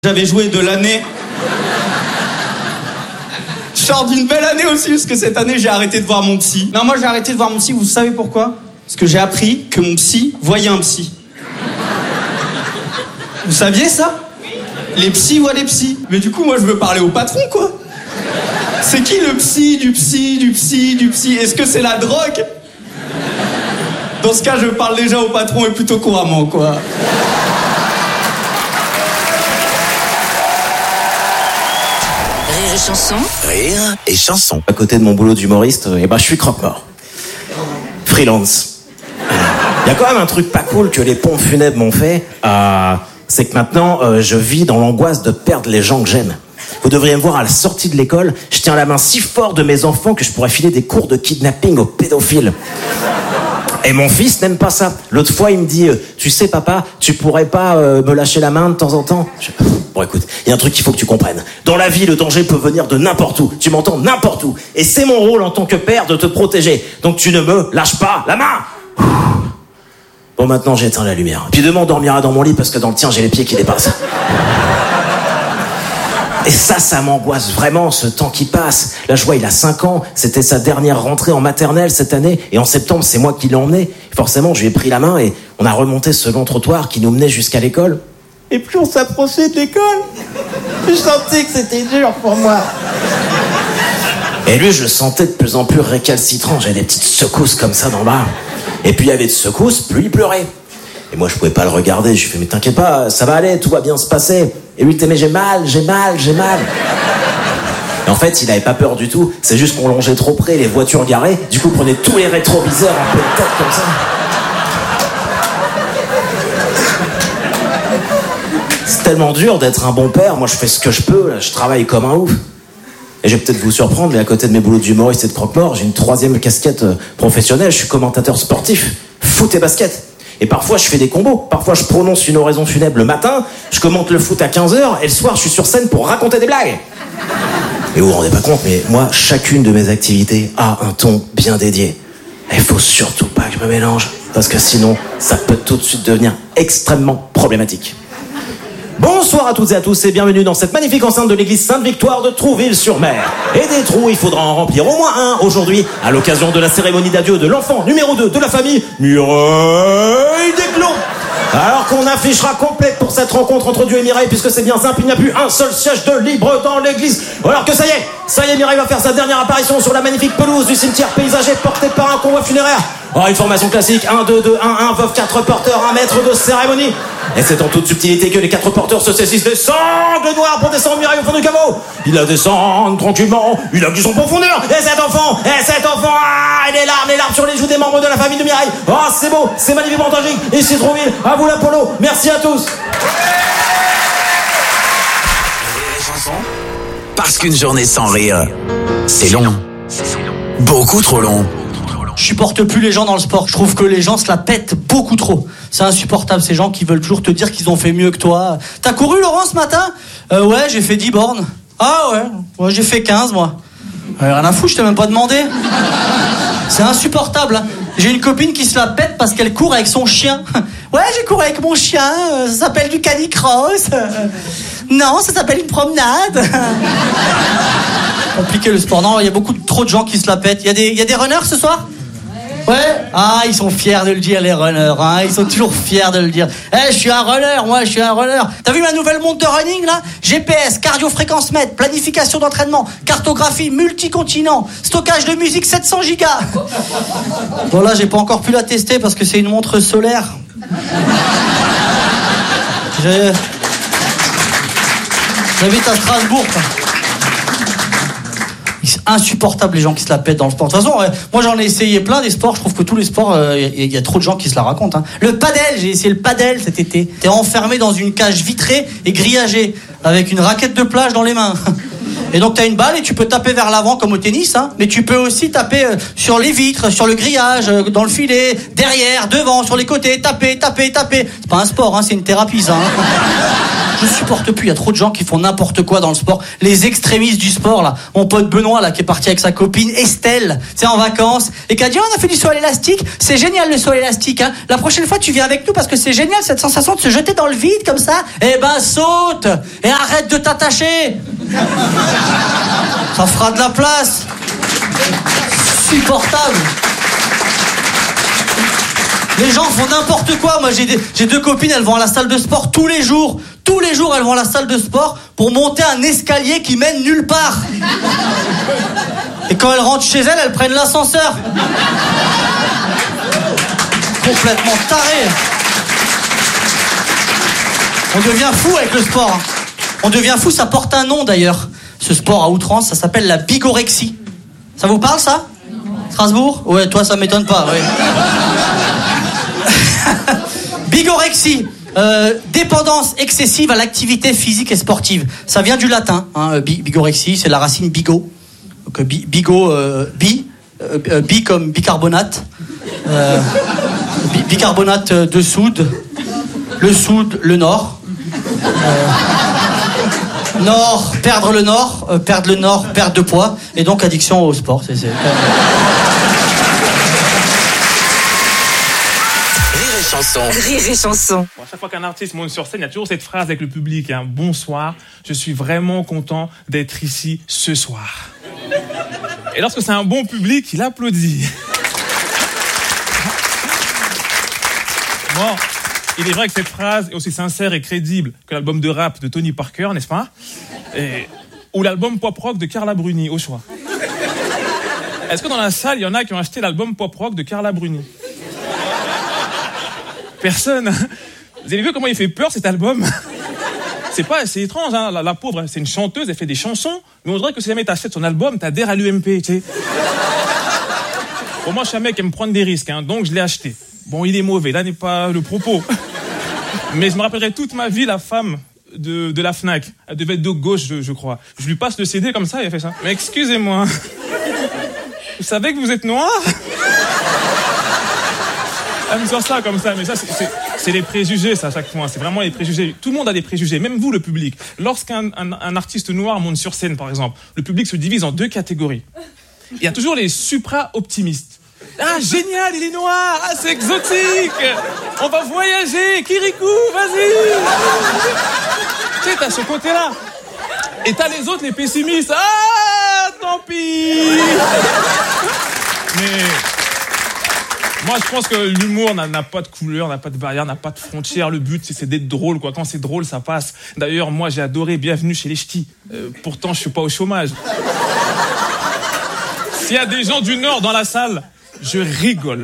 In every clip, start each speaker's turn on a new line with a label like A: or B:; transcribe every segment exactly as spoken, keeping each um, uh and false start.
A: J'avais joué de l'année. Je sors d'une belle année aussi, parce que cette année, j'ai arrêté de voir mon psy. Non, moi, j'ai arrêté de voir mon psy, vous savez pourquoi? Parce que j'ai appris que mon psy voyait un psy. Vous saviez ça? Les psys voient les psys. Mais du coup, moi, je veux parler au patron, quoi. C'est qui le psy, du psy, du psy, du psy? Est-ce que c'est la drogue? Dans ce cas, je parle déjà au patron et plutôt couramment, quoi.
B: Rire et chanson.
C: Rire et chanson.
D: À côté de mon boulot d'humoriste, eh ben, je suis croque-mort. Freelance. Il y a quand même un truc pas cool que les pompes funèbres m'ont fait, euh, c'est que maintenant, euh, je vis dans l'angoisse de perdre les gens que j'aime. Vous devriez me voir à la sortie de l'école, je tiens la main si fort de mes enfants que je pourrais filer des cours de kidnapping aux pédophiles. Et mon fils n'aime pas ça. L'autre fois, il me dit, euh, tu sais papa, tu pourrais pas euh, me lâcher la main de temps en temps? Je... Bon écoute, il y a un truc qu'il faut que tu comprennes. Dans la vie, le danger peut venir de n'importe où. Tu m'entends? N'importe où. Et c'est mon rôle en tant que père de te protéger. Donc tu ne me lâches pas la main. Bon, maintenant j'ai éteint la lumière. Puis demain on dormira dans mon lit parce que dans le tien j'ai les pieds qui dépassent. Et ça, ça m'angoisse vraiment, ce temps qui passe. Là, je vois, il a cinq ans, c'était sa dernière rentrée en maternelle cette année, et en septembre, c'est moi qui l'ai emmené. Forcément, je lui ai pris la main et on a remonté ce long trottoir qui nous menait jusqu'à l'école. Et plus on s'approchait de l'école, plus je sentais que c'était dur pour moi. Et lui, je le sentais de plus en plus récalcitrant. J'avais des petites secousses comme ça d'en bas. Et puis il y avait de secousses, plus il pleurait. Et moi, je pouvais pas le regarder. Je lui ai fait, mais t'inquiète pas, ça va aller, tout va bien se passer. Et lui, il était, mais j'ai mal, j'ai mal, j'ai mal. Et en fait, il avait pas peur du tout. C'est juste qu'on longeait trop près, les voitures garées. Du coup, il prenait tous les rétroviseurs en pleine tête comme ça. C'est tellement dur d'être un bon père. Moi, je fais ce que je peux. Là, je travaille comme un ouf. Et je vais peut-être vous surprendre, mais à côté de mes boulots d'humoriste et de croque-mort, j'ai une troisième casquette professionnelle. Je suis commentateur sportif, foot et basket. Et parfois, je fais des combos. Parfois, je prononce une oraison funèbre le matin, je commente le foot à quinze heures, et le soir, je suis sur scène pour raconter des blagues. Et vous vous rendez pas compte, mais moi, chacune de mes activités a un ton bien dédié. Et il faut surtout pas que je me mélange, parce que sinon, ça peut tout de suite devenir extrêmement problématique. Bonsoir à toutes et à tous et bienvenue dans cette magnifique enceinte de l'église Sainte-Victoire de Trouville-sur-Mer. Et des trous, il faudra en remplir au moins un aujourd'hui, à l'occasion de la cérémonie d'adieu de l'enfant numéro deux de la famille, Mireille Desclos. Alors qu'on affichera complète pour cette rencontre entre Dieu et Mireille, puisque c'est bien simple, il n'y a plus un seul siège de libre dans l'église. Alors que ça y est, ça y est, Mireille va faire sa dernière apparition sur la magnifique pelouse du cimetière paysager portée par un convoi funéraire. Oh, une formation classique, un, deux, deux, un, un, veuve, quatre porteurs, un maître de cérémonie. Et c'est en toute subtilité que les quatre porteurs se saisissent des sangles noires pour descendre Mireille au fond du caveau. Il la descend tranquillement, il a vu son profondeur. Et cet enfant, et cet enfant, ah, et les larmes, les larmes sur les joues des membres de la famille de Mireille. Oh, c'est beau, c'est magnifiquement tragique. Et c'est trop vite, à vous l'Apollo, merci à tous.
C: Parce qu'une journée sans rire, c'est long. Beaucoup trop long.
E: Je supporte plus les gens dans le sport. Je trouve que les gens se la pètent beaucoup trop. C'est insupportable, ces gens qui veulent toujours te dire qu'ils ont fait mieux que toi. T'as couru, Laurent, ce matin? euh, Ouais, j'ai fait dix bornes. Ah ouais, ouais, j'ai fait quinze, moi. Euh, rien à foutre, je t'ai même pas demandé. C'est insupportable, hein. J'ai une copine qui se la pète parce qu'elle court avec son chien. Ouais, j'ai couru avec mon chien, euh, ça s'appelle du canicross. Euh, non, ça s'appelle une promenade. Compliqué le sport. Non, il y a beaucoup trop de gens qui se la pètent. Il y a des, il y a des runners ce soir? Ouais. Ah, ils sont fiers de le dire, les runners, hein. Ils sont toujours fiers de le dire. Eh, hey, je suis un runner, moi, je suis un runner. T'as vu ma nouvelle montre de running, là? G P S, cardio-fréquence-mètre, planification d'entraînement, cartographie, multicontinent, stockage de musique sept cents gigas. Bon, là, j'ai pas encore pu la tester parce que c'est une montre solaire. J'ai... J'habite à Strasbourg, quoi. C'est insupportable les gens qui se la pètent dans le sport. De toute façon, euh, moi j'en ai essayé plein des sports. Je trouve que tous les sports, il euh, y, y a trop de gens qui se la racontent, hein. Le padel, j'ai essayé le padel cet été. T'es enfermé dans une cage vitrée et grillagé avec une raquette de plage dans les mains. Et donc t'as une balle et tu peux taper vers l'avant comme au tennis, hein, mais tu peux aussi taper euh, sur les vitres, sur le grillage, euh, dans le filet, derrière, devant, sur les côtés, taper, taper, taper. C'est pas un sport, hein, c'est une thérapie ça. Hein. Je supporte plus, il y a trop de gens qui font n'importe quoi dans le sport. Les extrémistes du sport là. Mon pote Benoît là qui est parti avec sa copine Estelle, c'est en vacances, et qui a dit oh, on a fait du saut à l'élastique, c'est génial le saut à l'élastique. Hein. La prochaine fois tu viens avec nous parce que c'est génial cette sensation de se jeter dans le vide comme ça. Eh ben saute et arrête de t'attacher. Ça fera de la place. Supportable. Les gens font n'importe quoi. Moi j'ai, des, j'ai deux copines, elles vont à la salle de sport tous les jours. Tous les jours elles vont à la salle de sport pour monter un escalier qui mène nulle part. Et quand elles rentrent chez elles, elles prennent l'ascenseur. Complètement taré. On devient fou avec le sport. On devient fou, ça porte un nom d'ailleurs. Ce sport à outrance, ça s'appelle la bigorexie. Ça vous parle ça ? Strasbourg ? Ouais, toi ça m'étonne pas, ouais. Bigorexie, euh, dépendance excessive à l'activité physique et sportive. Ça vient du latin, hein, bigorexie, c'est la racine bigo. Donc bi, bigo, euh, bi, euh, bi comme bicarbonate. Euh, bi, bicarbonate de soude. Le soude, le nord. Euh, nord, perdre le nord, euh, perdre le nord, perdre de poids, et donc addiction au sport. C'est, c'est...
C: Rire et chanson.
B: Rire et chanson.
F: Bon, à chaque fois qu'un artiste monte sur scène, il y a toujours cette phrase avec le public, hein, bonsoir, je suis vraiment content d'être ici ce soir. Et lorsque c'est un bon public, il applaudit. Bon, il est vrai que cette phrase est aussi sincère et crédible que l'album de rap de Tony Parker, n'est-ce pas ? Et... ou l'album pop-rock de Carla Bruni, au choix. Est-ce que dans la salle, il y en a qui ont acheté l'album pop-rock de Carla Bruni ? Personne. Vous avez vu comment il fait peur cet album ? C'est pas, c'est étrange, hein, la, la pauvre, c'est une chanteuse, elle fait des chansons, mais on dirait que si jamais t'achètes son album, t'adhères à l'U M P, tu sais. Bon, moi, je suis un mec qui aime prendre des risques, hein, donc je l'ai acheté. Bon, il est mauvais, là n'est pas le propos. Mais je me rappellerai toute ma vie la femme de, de la Fnac. Elle devait être de gauche, je, je crois. Je lui passe le C D comme ça, et elle fait ça. Mais excusez-moi, vous savez que vous êtes noir ? Elle me sort ça comme ça, mais ça, c'est, c'est, c'est les préjugés, ça, à chaque fois. C'est vraiment les préjugés. Tout le monde a des préjugés, même vous, le public. Lorsqu'un un, un artiste noir monte sur scène, par exemple, le public se divise en deux catégories. Il y a toujours les supra-optimistes. Ah, génial, il est noir, ah, c'est exotique, on va voyager, Kirikou, vas-y. Tu sais, t'as ce côté-là. Et t'as les autres, les pessimistes. Ah, tant pis. Mais... moi, je pense que l'humour n'a, n'a pas de couleur, n'a pas de barrière, n'a pas de frontière. Le but, c'est, c'est d'être drôle, quoi. Quand c'est drôle, ça passe. D'ailleurs, moi, j'ai adoré Bienvenue chez les Ch'tis. Euh, pourtant, je suis pas au chômage. S'il y a des gens du Nord dans la salle, je rigole.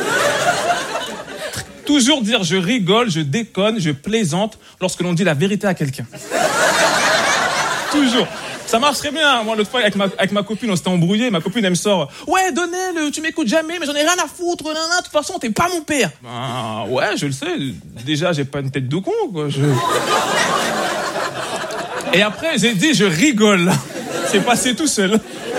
F: Toujours dire je rigole, je déconne, je plaisante lorsque l'on dit la vérité à quelqu'un. Toujours. Ça marche très bien. Moi, l'autre fois, avec ma, avec ma copine, on s'était embrouillé. Ma copine, elle me sort « Ouais, Donnel, tu m'écoutes jamais, mais j'en ai rien à foutre. Nan, nan, de toute façon, t'es pas mon père. » Ben, ouais, je le sais. Déjà, j'ai pas une tête de con, quoi. Je... Et après, j'ai dit « Je rigole. » C'est passé tout seul.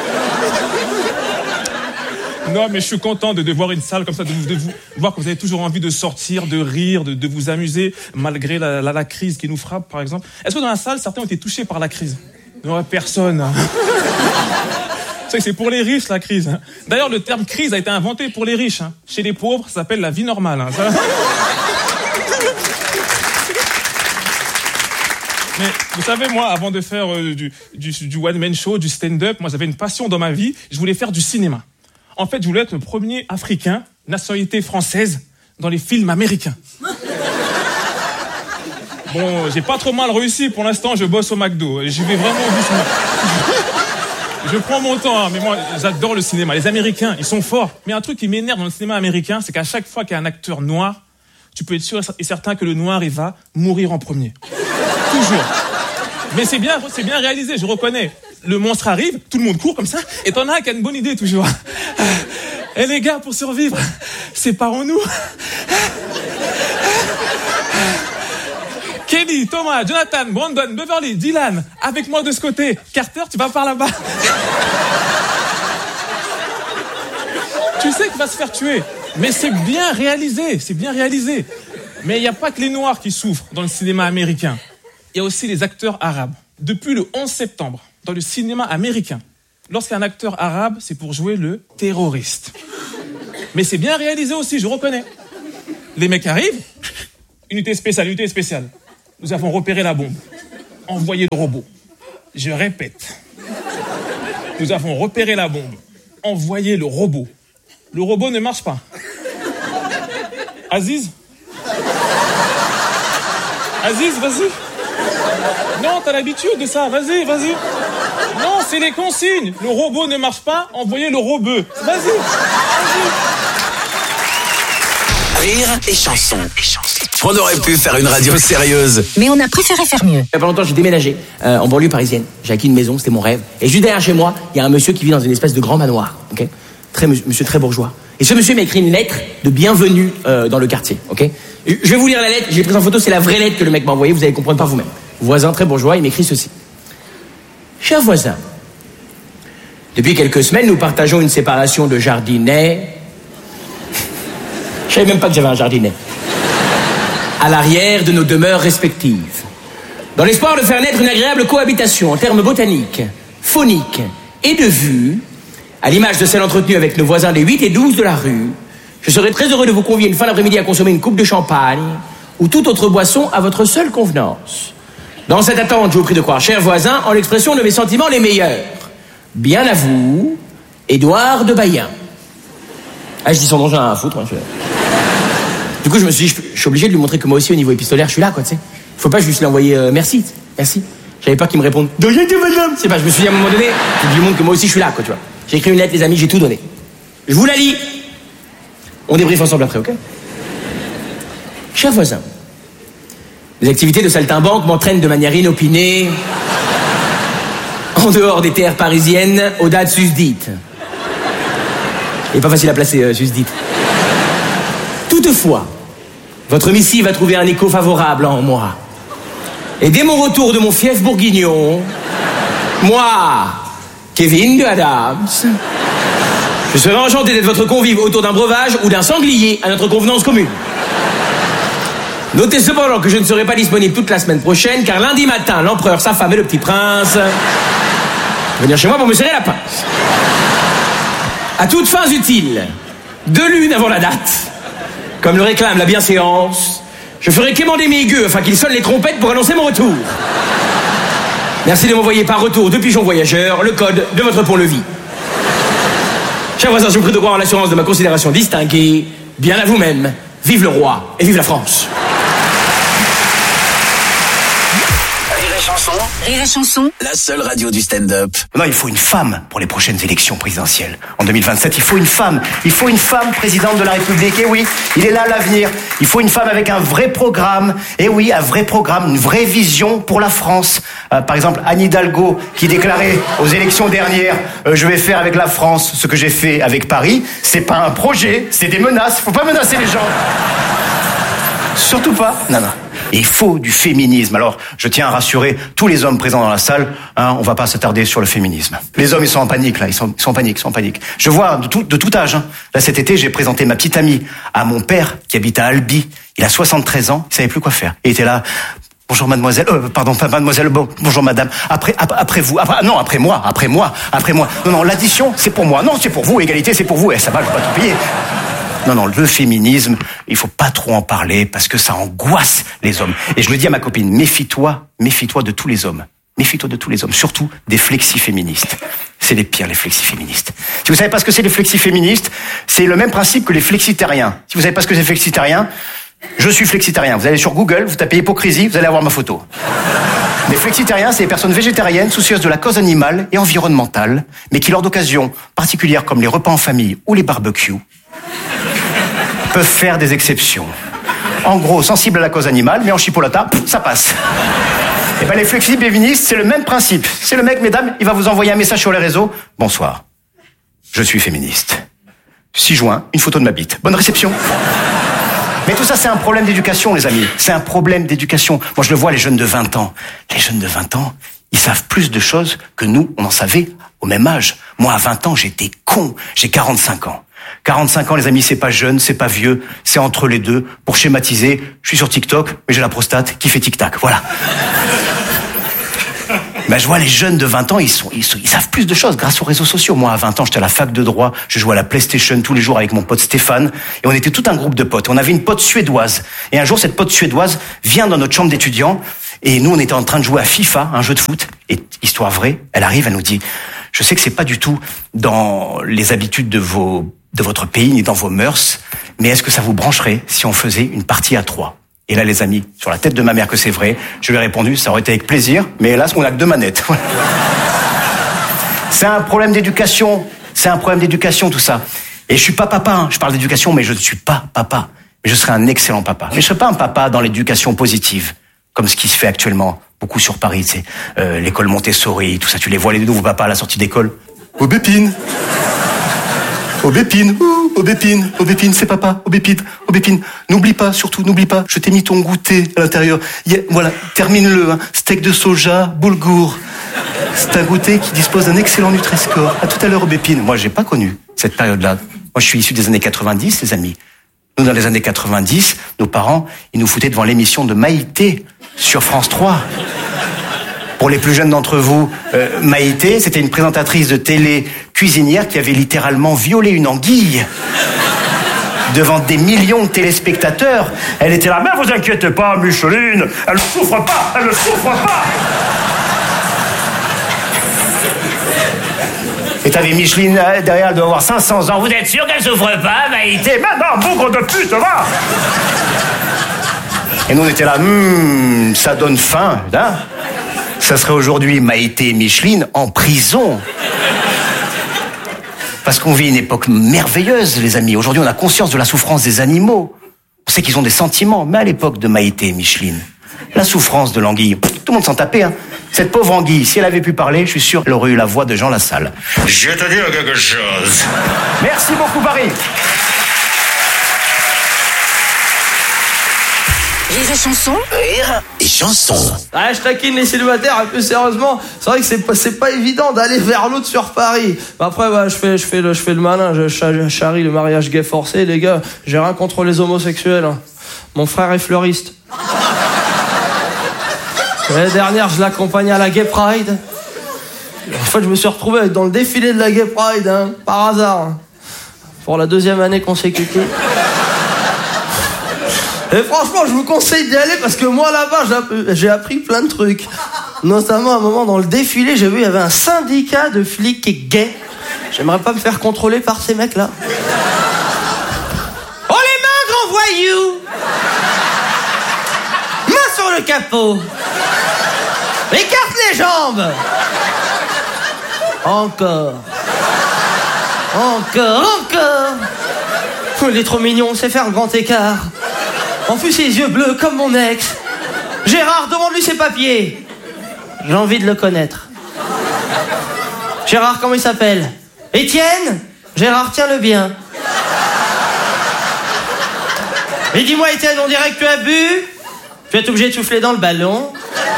F: Non, mais je suis content de, de voir une salle comme ça, de, de, vous, de voir que vous avez toujours envie de sortir, de rire, de, de vous amuser, malgré la, la, la crise qui nous frappe, par exemple. Est-ce que dans la salle, certains ont été touchés par la crise ? Non, personne. C'est que c'est pour les riches, la crise. D'ailleurs, le terme crise a été inventé pour les riches. Chez les pauvres, ça s'appelle la vie normale. Ça... Mais vous savez, moi, avant de faire euh, du, du, du one-man show, du stand-up, moi, j'avais une passion dans ma vie. Je voulais faire du cinéma. En fait, je voulais être le premier Africain, nationalité française, dans les films américains. Bon, j'ai pas trop mal réussi. Pour l'instant, je bosse au McDo. J'y vais vraiment doucement. Je prends mon temps, hein, mais moi, j'adore le cinéma. Les Américains, ils sont forts. Mais un truc qui m'énerve dans le cinéma américain, c'est qu'à chaque fois qu'il y a un acteur noir, tu peux être sûr et certain que le noir, il va mourir en premier. Toujours. Mais c'est bien, c'est bien réalisé, je reconnais. Le monstre arrive, tout le monde court comme ça, et t'en as un qui a une bonne idée toujours. Eh les gars, pour survivre, séparons-nous. Kelly, Thomas, Jonathan, Brandon, Beverly, Dylan, avec moi de ce côté. Carter, tu vas par là-bas. Tu sais qu'il va se faire tuer. Mais c'est bien réalisé, c'est bien réalisé. Mais il n'y a pas que les Noirs qui souffrent dans le cinéma américain. Il y a aussi les acteurs arabes. Depuis le onze septembre, dans le cinéma américain, lorsqu'un acteur arabe, c'est pour jouer le terroriste. Mais c'est bien réalisé aussi, je reconnais. Les mecs arrivent, unité spéciale, unité spéciale. Nous avons repéré la bombe. Envoyez le robot. Je répète. Nous avons repéré la bombe. Envoyez le robot. Le robot ne marche pas. Aziz Aziz, vas-y. Non, t'as l'habitude de ça. Vas-y, vas-y. Non, c'est les consignes. Le robot ne marche pas, envoyez le robot. Vas-y. Vas-y.
C: Rire et chanson. On aurait pu faire une radio sérieuse.
B: Mais on a préféré faire mieux.
G: Il y a pas longtemps, j'ai déménagé euh, en banlieue parisienne. J'ai acquis une maison, c'était mon rêve. Et juste derrière chez moi, il y a un monsieur qui vit dans une espèce de grand manoir. Ok, très monsieur très bourgeois. Et ce monsieur m'a écrit une lettre de bienvenue euh, dans le quartier. Ok, je vais vous lire la lettre. J'ai pris en photo, c'est la vraie lettre que le mec m'a envoyée. Vous allez comprendre par vous-même. Voisin très bourgeois, il m'écrit ceci. Cher voisin, depuis quelques semaines, nous partageons une séparation de jardinet. Je savais même pas que j'avais un jardinet. À l'arrière de nos demeures respectives. Dans l'espoir de faire naître une agréable cohabitation en termes botaniques, phoniques et de vue, à l'image de celle entretenue avec nos voisins des huit et douze de la rue, je serais très heureux de vous convier une fin d'après-midi à consommer une coupe de champagne ou toute autre boisson à votre seule convenance. Dans cette attente, je vous prie de croire, cher voisin, en l'expression de mes sentiments les meilleurs. Bien à vous, Édouard de Bayen. Ah, je dis son nom, j'en ai rien à foutre. Hein, je... Du coup, je me suis dit, je suis obligé de lui montrer que moi aussi, au niveau épistolaire, je suis là, quoi, tu sais. Faut pas juste lui envoyer euh, merci, merci. J'avais peur qu'il me réponde de rien, madame. C'est pas, je me suis dit à un moment donné, je lui montre que moi aussi, je suis là, quoi, tu vois. J'ai écrit une lettre, les amis, j'ai tout donné. Je vous la lis. On débriefe ensemble après, ok? Cher voisin, les activités de saltimbanque m'entraînent de manière inopinée en dehors des terres parisiennes aux dates susdites. Il n'est pas facile à placer, euh, susdite. Toutefois, votre missive a trouvé un écho favorable en moi. Et dès mon retour de mon fief bourguignon, moi, Kevin de Adams, je serai enchanté d'être votre convive autour d'un breuvage ou d'un sanglier à notre convenance commune. Notez cependant que je ne serai pas disponible toute la semaine prochaine, car lundi matin, l'empereur, sa femme et le petit prince vont venir chez moi pour me serrer la pince. À toutes fins utiles, deux lunes avant la date, comme le réclame la bienséance, je ferai quémander mes gueux afin qu'ils sonnent les trompettes pour annoncer mon retour. Merci de m'envoyer par retour de pigeon voyageur le code de votre pont-levis. Chers voisins, je vous prie de croire en l'assurance de ma considération distinguée. Bien à vous-même. Vive le roi et vive la France.
C: Chanson.
B: Rire et chanson.
C: La seule radio du stand-up.
H: Non, il faut une femme pour les prochaines élections présidentielles. En deux mille vingt-sept, il faut une femme. Il faut une femme présidente de la République. Et oui, il est là l'avenir. Il faut une femme avec un vrai programme. Et oui, un vrai programme, une vraie vision pour la France. Euh, par exemple, Anne Hidalgo, qui déclarait aux élections dernières euh, « Je vais faire avec la France ce que j'ai fait avec Paris ». C'est pas un projet, c'est des menaces. Faut pas menacer les gens. Surtout pas. Non, non. Et il faut du féminisme. Alors, je tiens à rassurer tous les hommes présents dans la salle, hein, on va pas s'attarder sur le féminisme. Les hommes, ils sont en panique, là, ils sont, ils sont en panique, ils sont en panique. Je vois de tout, de tout âge, hein. Là, cet été, j'ai présenté ma petite amie à mon père, qui habite à Albi. Il a soixante-treize ans, il savait plus quoi faire. Il était là, bonjour mademoiselle, euh, pardon, pas mademoiselle, bon, bonjour madame. Après, après, après vous, après, non, après moi, après moi, après moi. Non, non, l'addition, c'est pour moi. Non, c'est pour vous, égalité, c'est pour vous. Eh, ça va, je vais pas tout payer. Non, non, le féminisme, il faut pas trop en parler parce que ça angoisse les hommes. Et je le dis à ma copine, méfie-toi, méfie-toi de tous les hommes. Méfie-toi de tous les hommes, surtout des flexi-féministes. C'est les pires, les flexi-féministes. Si vous savez pas ce que c'est les flexi-féministes, c'est le même principe que les flexitariens. Si vous savez pas ce que c'est flexitariens, je suis flexitarien. Vous allez sur Google, vous tapez hypocrisie, vous allez avoir ma photo. Les flexitariens, c'est les personnes végétariennes soucieuses de la cause animale et environnementale, mais qui, lors d'occasions particulières comme les repas en famille ou les barbecues, peuvent faire des exceptions. En gros, sensible à la cause animale, mais en chipolata, ça passe. Et ben les flexi-féministes, c'est le même principe. C'est le mec, mesdames, il va vous envoyer un message sur les réseaux. Bonsoir, je suis féministe. six juin, une photo de ma bite. Bonne réception. Mais tout ça, c'est un problème d'éducation, les amis. C'est un problème d'éducation. Moi, je le vois, les jeunes de vingt ans. Les jeunes de vingt ans, ils savent plus de choses que nous, on en savait au même âge. Moi, à vingt ans, j'étais con. J'ai quarante-cinq ans. quarante-cinq ans, les amis, c'est pas jeune, c'est pas vieux, c'est entre les deux. Pour schématiser, je suis sur TikTok, mais j'ai la prostate qui fait tic-tac. Voilà. Ben, je vois les jeunes de vingt ans, ils sont, ils sont, ils savent plus de choses grâce aux réseaux sociaux. Moi, à vingt ans, j'étais à la fac de droit, je jouais à la PlayStation tous les jours avec mon pote Stéphane, et on était tout un groupe de potes. On avait une pote suédoise. Et un jour, cette pote suédoise vient dans notre chambre d'étudiants, et nous, on était en train de jouer à FIFA, un jeu de foot, et histoire vraie, elle arrive, elle nous dit, je sais que c'est pas du tout dans les habitudes de vos, de votre pays, ni dans vos mœurs, mais est-ce que ça vous brancherait si on faisait une partie à trois? Et là, les amis, sur la tête de ma mère que c'est vrai, je lui ai répondu, ça aurait été avec plaisir, mais hélas, on n'a que deux manettes. C'est un problème d'éducation. C'est un problème d'éducation, tout ça. Et je suis pas papa, hein. Je parle d'éducation, mais je ne suis pas papa. Mais je serai un excellent papa. Mais je serai pas un papa dans l'éducation positive, comme ce qui se fait actuellement, beaucoup sur Paris, tu sais, euh, l'école Montessori, tout ça. Tu les vois, les nouveaux papas à la sortie d'école. Aubépine. Aubépine, ouh, Aubépine, Aubépine, c'est papa, Aubépine, Aubépine. N'oublie pas, surtout, n'oublie pas, je t'ai mis ton goûter à l'intérieur. Yeah, voilà, termine-le, hein. Steak de soja, boulgour. C'est un goûter qui dispose d'un excellent Nutri-Score. À tout à l'heure, Aubépine. Moi, j'ai pas connu cette période-là. Moi, je suis issu des années quatre-vingt-dix, les amis. Nous, dans les années quatre-vingt-dix, nos parents, ils nous foutaient devant l'émission de Maïté sur France trois. Pour les plus jeunes d'entre vous, euh, Maïté, c'était une présentatrice de télé cuisinière qui avait littéralement violé une anguille devant des millions de téléspectateurs. Elle était là, mais vous inquiétez pas, Micheline, elle ne souffre pas, elle ne souffre pas. Et t'avais Micheline derrière, elle doit avoir cinq cents ans. Vous êtes sûr qu'elle souffre pas, Maïté? Maintenant, bougre de pute, va. Et nous, on était là, hum, ça donne faim, hein. Ça serait aujourd'hui Maïté et Micheline en prison. Parce qu'on vit une époque merveilleuse, les amis. Aujourd'hui, on a conscience de la souffrance des animaux. On sait qu'ils ont des sentiments. Mais à l'époque de Maïté et Micheline, la souffrance de l'anguille, tout le monde s'en tapait, hein. Cette pauvre anguille, si elle avait pu parler, je suis sûr qu'elle aurait eu la voix de Jean Lassalle. Je vais te dire quelque chose. Merci beaucoup, Paris.
B: Rire et chanson.
C: Rire et chanson.
I: Ah, je taquine les célibataires un peu sérieusement. C'est vrai que c'est pas, c'est pas évident d'aller vers l'autre sur Paris. Mais après, bah, je fais, je fais le, je fais le malin. Je charrie le mariage gay forcé, les gars. J'ai rien contre les homosexuels. Hein. Mon frère est fleuriste. L'année dernière, je l'accompagnais à la Gay Pride. En fait, je me suis retrouvé dans le défilé de la Gay Pride, hein, par hasard. Hein, pour la deuxième année consécutive. Et franchement, je vous conseille d'y aller parce que moi, là-bas, j'ai appris plein de trucs. Notamment, à un moment, dans le défilé, j'ai vu, il y avait un syndicat de flics gays. J'aimerais pas me faire contrôler par ces mecs-là. Oh, les mains, grand voyou! Main sur le capot! Écarte les jambes! Encore. Encore, encore! Oh, il est trop mignon, on sait faire le grand écart. En plus, ses yeux bleus comme mon ex. Gérard, demande-lui ses papiers. J'ai envie de le connaître. Gérard, comment il s'appelle? Étienne? Gérard, tiens-le bien. Mais dis-moi, Étienne, on dirait que tu as bu? Tu vas être obligé de souffler dans le ballon.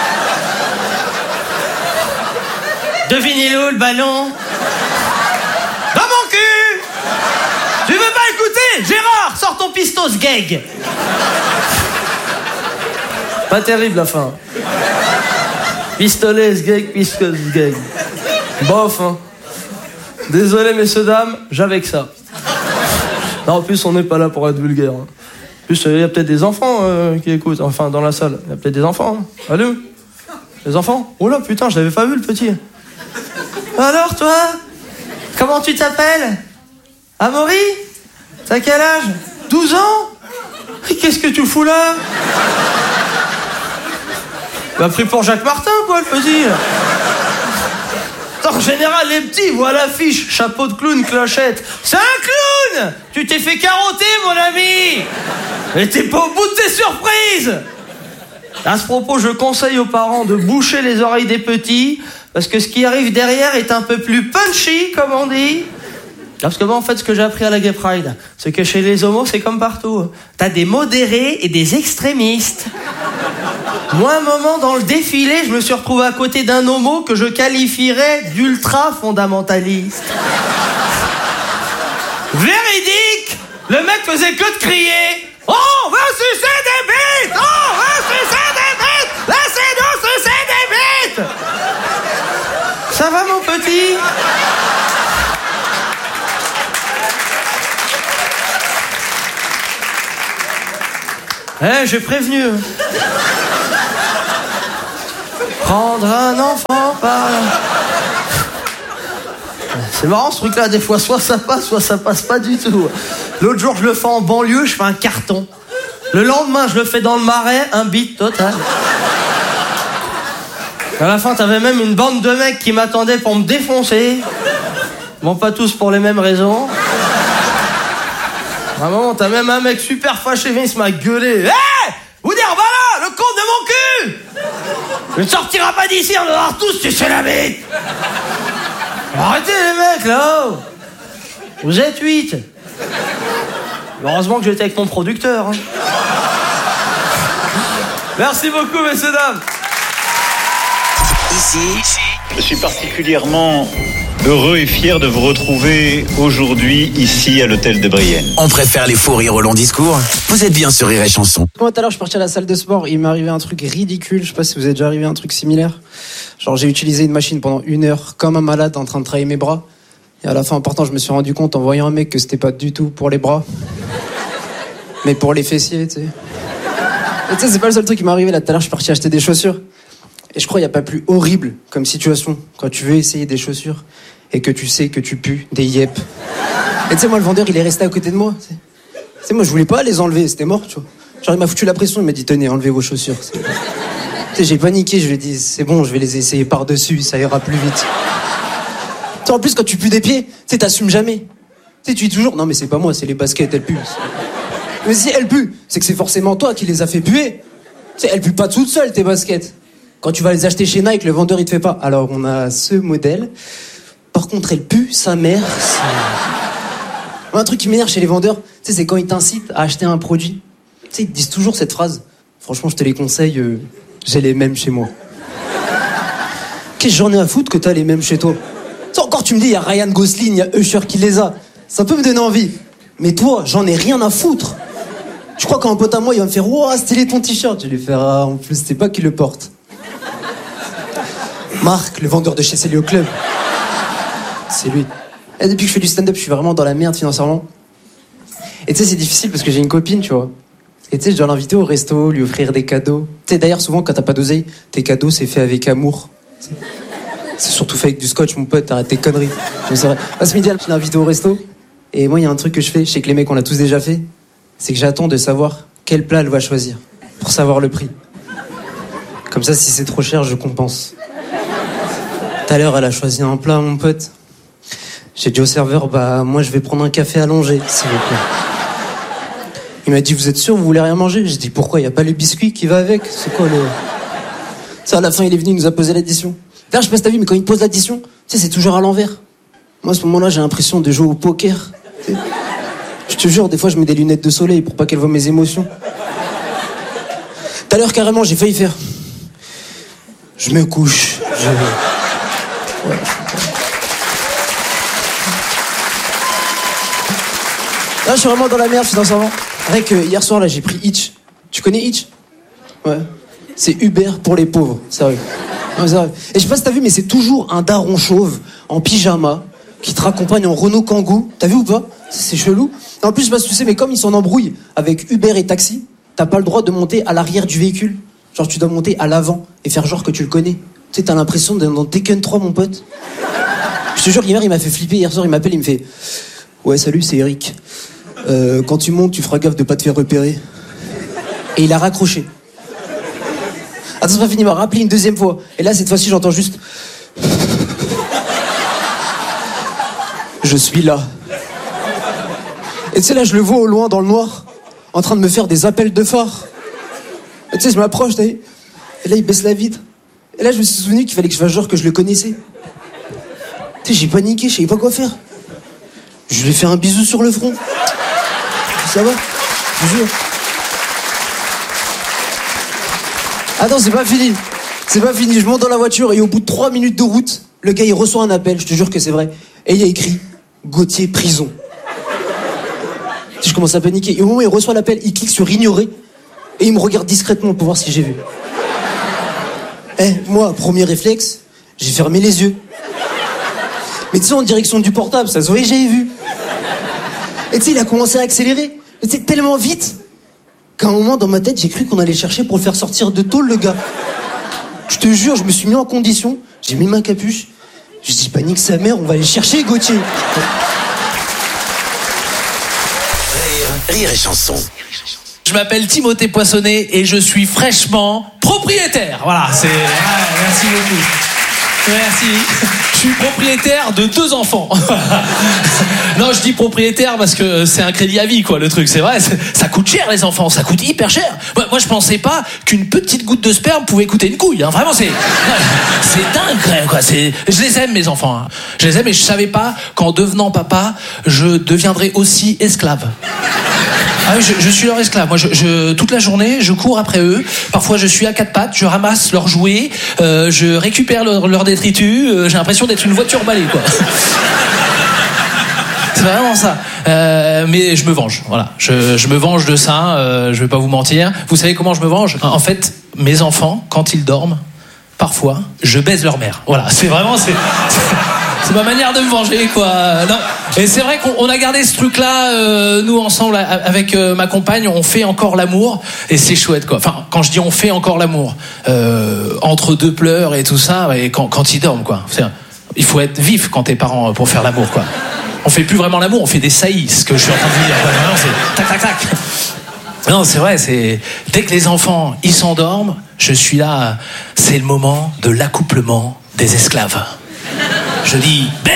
I: Devinez-le où, le ballon? Dans mon cul! Tu veux pas écouter? Gérard, sors ton pistos gag. Pas terrible la fin. Pistolet, gag, pistos gag. Bof, hein. Désolé, messieurs, dames, j'avais que ça. Non, en plus, on n'est pas là pour être vulgaire. Hein. En plus, il euh, y a peut-être des enfants euh, qui écoutent, enfin, dans la salle. Il y a peut-être des enfants. Hein. Allô? Les enfants? Oh là, putain, je l'avais pas vu, le petit. Alors, toi? Comment tu t'appelles? Amaury? T'as quel âge? douze ans? Qu'est-ce que tu fous là? T'as pris pour Jacques Martin, quoi, le petit? En général, les petits voient l'affiche, chapeau de clown, clochette. C'est un clown! Tu t'es fait carotter, mon ami! Mais t'es pas au bout de tes surprises! À ce propos, je conseille aux parents de boucher les oreilles des petits, parce que ce qui arrive derrière est un peu plus punchy, comme on dit. Parce que bon, en fait, ce que j'ai appris à la Gay Pride, c'est que chez les homos, c'est comme partout. T'as des modérés et des extrémistes. Moi, un moment, dans le défilé, je me suis retrouvé à côté d'un homo que je qualifierais d'ultra-fondamentaliste. Véridique! Le mec faisait que de crier « On veut sucer des bites! On veut sucer des bites! Laissez-nous sucer des bites !» Ça va, mon petit? Eh, j'ai prévenu. Prendre un enfant par... C'est marrant ce truc-là, des fois, soit ça passe, soit ça passe pas du tout. L'autre jour, je le fais en banlieue, je fais un carton. Le lendemain, je le fais dans le Marais, un beat total. À la fin, t'avais même une bande de mecs qui m'attendaient pour me défoncer. Bon, pas tous pour les mêmes raisons. À un moment, t'as même un mec super fâché, il se m'a gueulé. Hé hey, vous dire, voilà, le compte de mon cul. Je ne sortira pas d'ici, on va voir tous sucer la bite. Arrêtez les mecs, là. Vous êtes huit. Heureusement que j'étais avec mon producteur. Hein. Merci beaucoup, messieurs, dames.
C: Ici,
J: je suis particulièrement heureux et fier de vous retrouver aujourd'hui ici à l'hôtel de Brienne.
C: On préfère les faux rires au long discours. Vous êtes bien sur Rire et Chanson.
A: Moi tout à l'heure je suis parti à la salle de sport, il m'est arrivé un truc ridicule, je sais pas si vous êtes déjà arrivé un truc similaire. Genre j'ai utilisé une machine pendant une heure comme un malade en train de travailler mes bras. Et à la fin, pourtant, je me suis rendu compte en voyant un mec que c'était pas du tout pour les bras, mais pour les fessiers, tu sais. Et tu sais, c'est pas le seul truc qui m'est arrivé là tout à l'heure, je suis parti acheter des chaussures. Et je crois qu'il n'y a pas plus horrible comme situation quand tu veux essayer des chaussures et que tu sais que tu pues des yep. Et tu sais, moi, le vendeur, il est resté à côté de moi. Tu sais, moi, je voulais pas les enlever, c'était mort, tu vois. Genre, il m'a foutu la pression, il m'a dit, tenez, enlevez vos chaussures. Tu sais, j'ai paniqué, je lui ai dit, c'est bon, je vais les essayer par-dessus, ça ira plus vite. Tu sais, en plus, quand tu pues des pieds, tu sais, t'assumes jamais. Tu sais, tu dis toujours, non, mais c'est pas moi, c'est les baskets, elles puent. Mais si elles puent, c'est que c'est forcément toi qui les as fait puer. Tu sais, elles puent pas toutes seules, tes baskets. Quand tu vas les acheter chez Nike, le vendeur, il te fait pas. Alors, on a ce modèle. Par contre, elle pue, sa mère. C'est... Un truc qui m'énerve chez les vendeurs, tu sais, c'est quand ils t'incitent à acheter un produit. Tu sais, ils te disent toujours cette phrase. Franchement, je te les conseille, euh, j'ai les mêmes chez moi. Qu'est-ce que j'en ai à foutre que t'as les mêmes chez toi? Tu sais, encore, tu me dis, il y a Ryan Gosling, il y a Usher qui les a. Ça peut me donner envie. Mais toi, j'en ai rien à foutre. Je crois qu'un pote à moi, il va me faire, ouah, stylé ton t-shirt. Je vais lui faire, ah, en plus, c'est pas qui le porte. Marc, le vendeur de chez Célio Club. C'est lui. Et depuis que je fais du stand-up, je suis vraiment dans la merde financièrement. Et tu sais, c'est difficile parce que j'ai une copine, tu vois. Et tu sais, je dois l'inviter au resto, lui offrir des cadeaux. Tu sais, d'ailleurs, souvent, quand t'as pas d'oseille, tes cadeaux, c'est fait avec amour. C'est surtout fait avec du scotch, mon pote, arrête tes conneries. Mais c'est vrai. À ce midi, je l'ai invité au resto. Et moi, il y a un truc que je fais, je sais que les mecs, on l'a tous déjà fait. C'est que j'attends de savoir quel plat elle va choisir. Pour savoir le prix. Comme ça, si c'est trop cher, je compense. Tout à l'heure, elle a choisi un plat, mon pote. J'ai dit au serveur, bah, moi, je vais prendre un café allongé, s'il vous plaît. Il m'a dit, vous êtes sûr, vous voulez rien manger? J'ai dit, pourquoi? Y a pas le biscuit qui va avec? C'est quoi le... Ça, à la fin, il est venu, il nous a posé l'addition. D'ailleurs, je sais pas si t'as vu, mais quand il pose l'addition, tu sais, c'est toujours à l'envers. Moi, à ce moment-là, j'ai l'impression de jouer au poker. T'sais. Je te jure, des fois, je mets des lunettes de soleil pour pas qu'elle voie mes émotions. Tout à l'heure, carrément, j'ai failli faire. Je me couche. Je... Ouais. Là, je suis vraiment dans la merde financièrement. Avec euh, hier soir, là, j'ai pris Hitch. Tu connais Hitch? Ouais. C'est Uber pour les pauvres, sérieux. Ouais, sérieux. Et je sais pas si t'as vu, mais c'est toujours un daron chauve en pyjama qui te raccompagne en Renault Kangoo. T'as vu ou pas? C'est chelou. Et en plus, je sais pas si tu sais, mais comme ils s'en embrouillent avec Uber et taxi, t'as pas le droit de monter à l'arrière du véhicule. Genre, tu dois monter à l'avant et faire genre que tu le connais. Tu sais, t'as l'impression d'être dans Tekken trois, mon pote. Je te jure, hier, il m'a fait flipper. Hier soir, il m'appelle, il me fait ouais, salut, c'est Eric. Euh, quand tu montes, tu feras gaffe de pas te faire repérer. Et il a raccroché. Attends, c'est pas fini, il m'a rappelé une deuxième fois. Et là, cette fois-ci, j'entends juste je suis là. Et tu sais, là, je le vois au loin, dans le noir, en train de me faire des appels de phare. Et tu sais, je m'approche, t'as vu? Et là, il baisse la vitre. Et là, je me suis souvenu qu'il fallait que je fasse genre que je le connaissais. Tu sais, j'ai paniqué, je savais pas quoi faire.
K: Je lui ai fait un bisou sur le front. Ça va, je vous jure. Attends, c'est pas fini. C'est pas fini. Je monte dans la voiture et au bout de trois minutes de route, le gars il reçoit un appel, je te jure que c'est vrai. Et il y a écrit Gauthier prison. Je commence à paniquer. Et au moment où il reçoit l'appel, il clique sur ignorer et il me regarde discrètement pour voir si j'ai vu. Eh, moi, premier réflexe, j'ai fermé les yeux. Mais tu sais, en direction du portable, ça se voyait, j'avais vu. Et tu sais, il a commencé à accélérer. Mais tu sais, tellement vite qu'à un moment, dans ma tête, j'ai cru qu'on allait chercher pour le faire sortir de tôle, le gars. Je te jure, je me suis mis en condition, j'ai mis ma capuche, je dis panique sa mère, on va aller chercher Gauthier.
C: Rire, rire et chanson.
L: Je m'appelle Timothée Poissonnet et je suis fraîchement propriétaire. Voilà, c'est... Ouais, merci beaucoup. Merci. Je suis propriétaire de deux enfants. Non, je dis propriétaire parce que c'est un crédit à vie, quoi, le truc. C'est vrai, ça coûte cher, les enfants. Ça coûte hyper cher. Moi, moi je pensais pas qu'une petite goutte de sperme pouvait coûter une couille. Hein. Vraiment, c'est... C'est dingue, quand même, quoi. C'est... Je les aime, mes enfants. Hein. Je les aime et je savais pas qu'en devenant papa, je deviendrais aussi esclave. Ah oui, je, je suis leur esclave. Moi, je, je, toute la journée, je cours après eux. Parfois, je suis à quatre pattes, je ramasse leurs jouets, euh, je récupère leurs leur détritus. Euh, j'ai l'impression d'être une voiture balai, quoi. C'est vraiment ça. Euh, mais je me venge. Voilà, je, je me venge de ça. Euh, je vais pas vous mentir. Vous savez comment je me venge ? En fait, mes enfants, quand ils dorment, parfois, je baise leur mère. Voilà, c'est vraiment c'est. c'est... C'est ma manière de me venger, quoi. Non. Et c'est vrai qu'on a gardé ce truc-là, euh, nous ensemble avec euh, ma compagne, on fait encore l'amour et c'est chouette, quoi. Enfin, quand je dis on fait encore l'amour, euh, entre deux pleurs et tout ça, et quand, quand ils dorment, quoi. C'est, il faut être vif quand t'es parent pour faire l'amour, quoi. On fait plus vraiment l'amour, on fait des saillies, ce que je suis en train de vous dire. Non, c'est tac tac tac. Non, c'est vrai, c'est dès que les enfants ils s'endorment, je suis là. C'est le moment de l'accouplement des esclaves. Je dis bébé,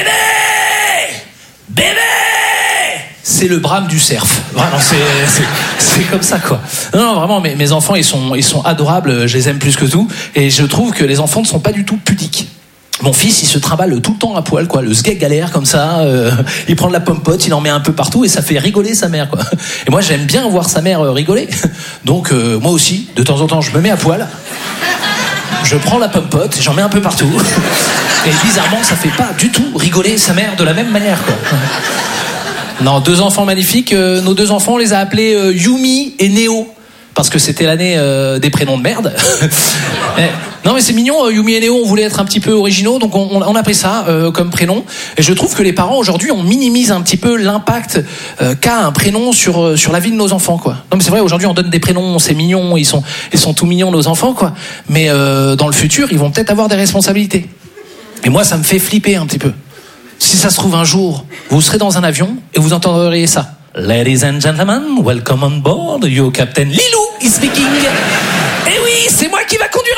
L: bébé. C'est le brame du cerf. Vraiment, c'est, c'est, c'est comme ça, quoi. Non, non, vraiment, mes, mes enfants, ils sont, ils sont adorables. Je les aime plus que tout. Et je trouve que les enfants ne sont pas du tout pudiques. Mon fils, il se trimballe tout le temps à poil, quoi. Le sgeg galère comme ça. Euh, il prend de la pomme-pote, il en met un peu partout et ça fait rigoler sa mère, quoi. Et moi, j'aime bien voir sa mère rigoler. Donc, euh, moi aussi, de temps en temps, je me mets à poil. Je prends la pomme-pote, j'en mets un peu partout. Et bizarrement, ça fait pas du tout rigoler sa mère de la même manière, quoi. Non, deux enfants magnifiques. Euh, nos deux enfants, on les a appelés euh, Yumi et Néo. Parce que c'était l'année euh, des prénoms de merde. Mais, non mais c'est mignon, euh, Yumi et Néo, on voulait être un petit peu originaux, donc on, on a pris ça euh, comme prénom. Et je trouve que les parents aujourd'hui, on minimise un petit peu l'impact euh, qu'a un prénom sur euh, sur la vie de nos enfants, quoi. Non mais c'est vrai, aujourd'hui on donne des prénoms, c'est mignon, ils sont ils sont tout mignons nos enfants, quoi. Mais euh, dans le futur, ils vont peut-être avoir des responsabilités. Et moi, ça me fait flipper un petit peu. Si ça se trouve un jour, vous serez dans un avion et vous entendrez ça. Ladies and gentlemen, welcome on board. Your captain Lilou is speaking. Eh oui, c'est moi qui va conduire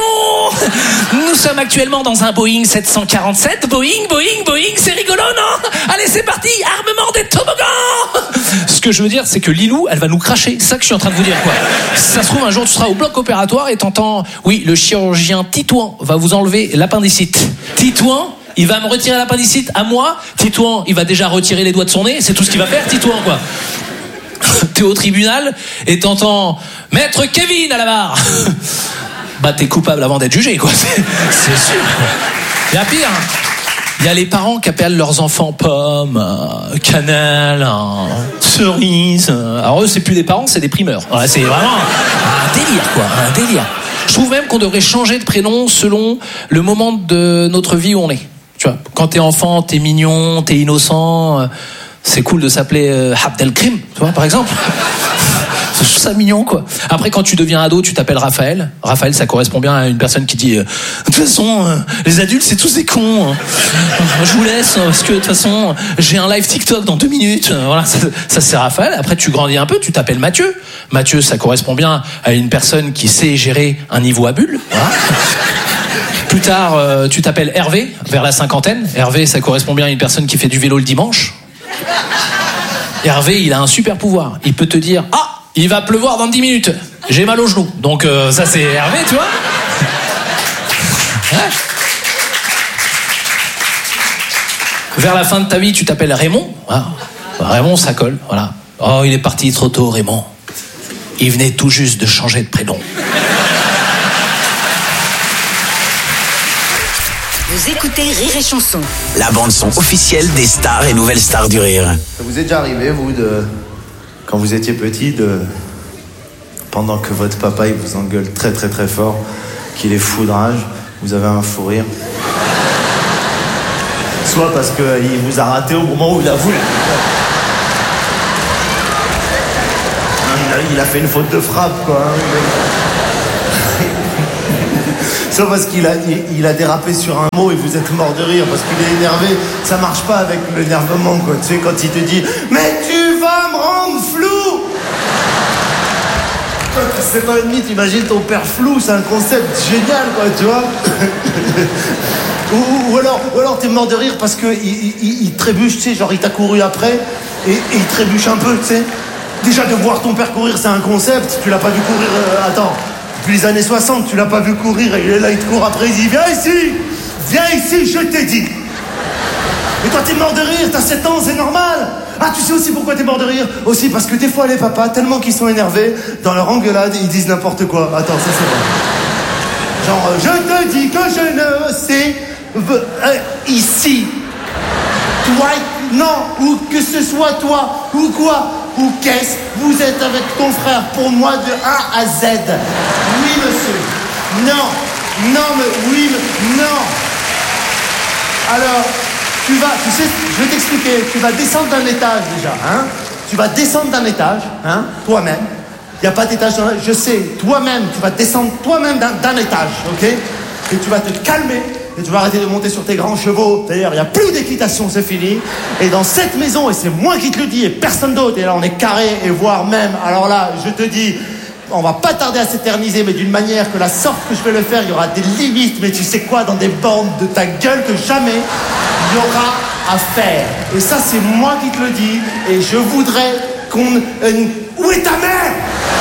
L: le avion. Nous sommes actuellement dans un Boeing sept cent quarante-sept. Boeing, Boeing, Boeing, c'est rigolo, non ? Allez, c'est parti, armement des toboggans. Ce que je veux dire, c'est que Lilou, elle va nous cracher. C'est ça que je suis en train de vous dire, quoi. Si ça se trouve, un jour, tu seras au bloc opératoire et t'entends, oui, le chirurgien Titouan va vous enlever l'appendicite. Titouan, il va me retirer l'appendicite à moi. Titouan, il va déjà retirer les doigts de son nez. C'est tout ce qu'il va faire, Titouan, quoi. T'es au tribunal et t'entends Maître Kevin à la barre. Bah, t'es coupable avant d'être jugé, quoi. C'est, c'est sûr. Il y a pire. Il y a les parents qui appellent leurs enfants pommes, euh, cannelle, euh, cerise. Euh. Alors eux, c'est plus des parents, c'est des primeurs. Ouais, c'est vraiment un délire, quoi. Un délire. Je trouve même qu'on devrait changer de prénom selon le moment de notre vie où on est. Tu vois, quand t'es enfant, t'es mignon, t'es innocent. Euh, c'est cool de s'appeler euh, Abdelkrim, tu vois, par exemple. Je trouve ça mignon, quoi. Après, quand tu deviens ado, tu t'appelles Raphaël. Raphaël, ça correspond bien à une personne qui dit euh, de toute façon, euh, les adultes, c'est tous des cons. Hein. Je vous laisse, parce que de toute façon, j'ai un live TikTok dans deux minutes. Voilà, ça, ça c'est Raphaël. Après, tu grandis un peu, tu t'appelles Mathieu. Mathieu, ça correspond bien à une personne qui sait gérer un niveau à bulle. Voilà. Plus tard, euh, tu t'appelles Hervé, vers la cinquantaine. Hervé, ça correspond bien à une personne qui fait du vélo le dimanche. Hervé, il a un super pouvoir. Il peut te dire « Ah, il va pleuvoir dans dix minutes. J'ai mal au genou. » Donc euh, ça, c'est Hervé, tu vois. Ouais. Vers la fin de ta vie, tu t'appelles Raymond. Voilà. Raymond, ça colle. Voilà. Oh, il est parti trop tôt, Raymond. Il venait tout juste de changer de prénom.
B: Vous écoutez Rire et Chanson.
C: La bande-son officielle des stars et nouvelles stars du rire.
M: Ça vous est déjà arrivé, vous, de... quand vous étiez petit, de... pendant que votre papa il vous engueule très très très fort, qu'il est foudrage, vous avez un fou rire? Soit parce qu'il vous a raté au moment où il a voulu. Il a, il a fait une faute de frappe, quoi. Soit parce qu'il a, il, il a dérapé sur un mot et vous êtes mort de rire parce qu'il est énervé. Ça marche pas avec l'énervement, quoi. Tu sais, quand il te dit « Mais tu vas me rendre flou !» sept ans et demi, t'imagines ton père flou, c'est un concept génial, quoi, tu vois. ou, ou alors, ou alors t'es mort de rire parce que il, il, il trébuche, tu sais, genre il t'a couru après et, et il trébuche un peu, tu sais. Déjà de voir ton père courir, c'est un concept. Tu l'as pas vu courir. Euh, attends, depuis les années soixante, tu l'as pas vu courir et il est là, il te court après, il dit viens ici, viens ici, je t'ai dit. Et toi t'es mort de rire, t'as sept ans, c'est normal. Ah, tu sais aussi pourquoi t'es mort de rire? Aussi parce que des fois les papas, tellement qu'ils sont énervés, dans leur engueulade, ils disent n'importe quoi. Attends, ça c'est vrai. Genre, euh, je te dis que je ne sais euh, ici. Toi, non, ou que ce soit toi, ou quoi, ou qu'est-ce, vous êtes avec ton frère pour moi de A à Z. Oui, monsieur. Non, non, mais oui, mais non. Alors, tu vas, tu sais, je vais t'expliquer, tu vas descendre d'un étage déjà, hein. Tu vas descendre d'un étage, hein, toi-même. Il n'y a pas d'étage dans la... Je sais, toi-même, tu vas descendre toi-même d'un, d'un étage, ok? Et tu vas te calmer. Et tu vas arrêter de monter sur tes grands chevaux. D'ailleurs, il n'y a plus d'équitation, c'est fini. Et dans cette maison, et c'est moi qui te le dis, et personne d'autre, et là on est carré, et voire même, alors là, je te dis, on va pas tarder à s'éterniser, mais d'une manière que la sorte que je vais le faire, il y aura des limites, mais tu sais quoi, dans des bornes de ta gueule que jamais il y aura à faire. Et ça, c'est moi qui te le dis, et je voudrais qu'on... Euh, où est ta mère?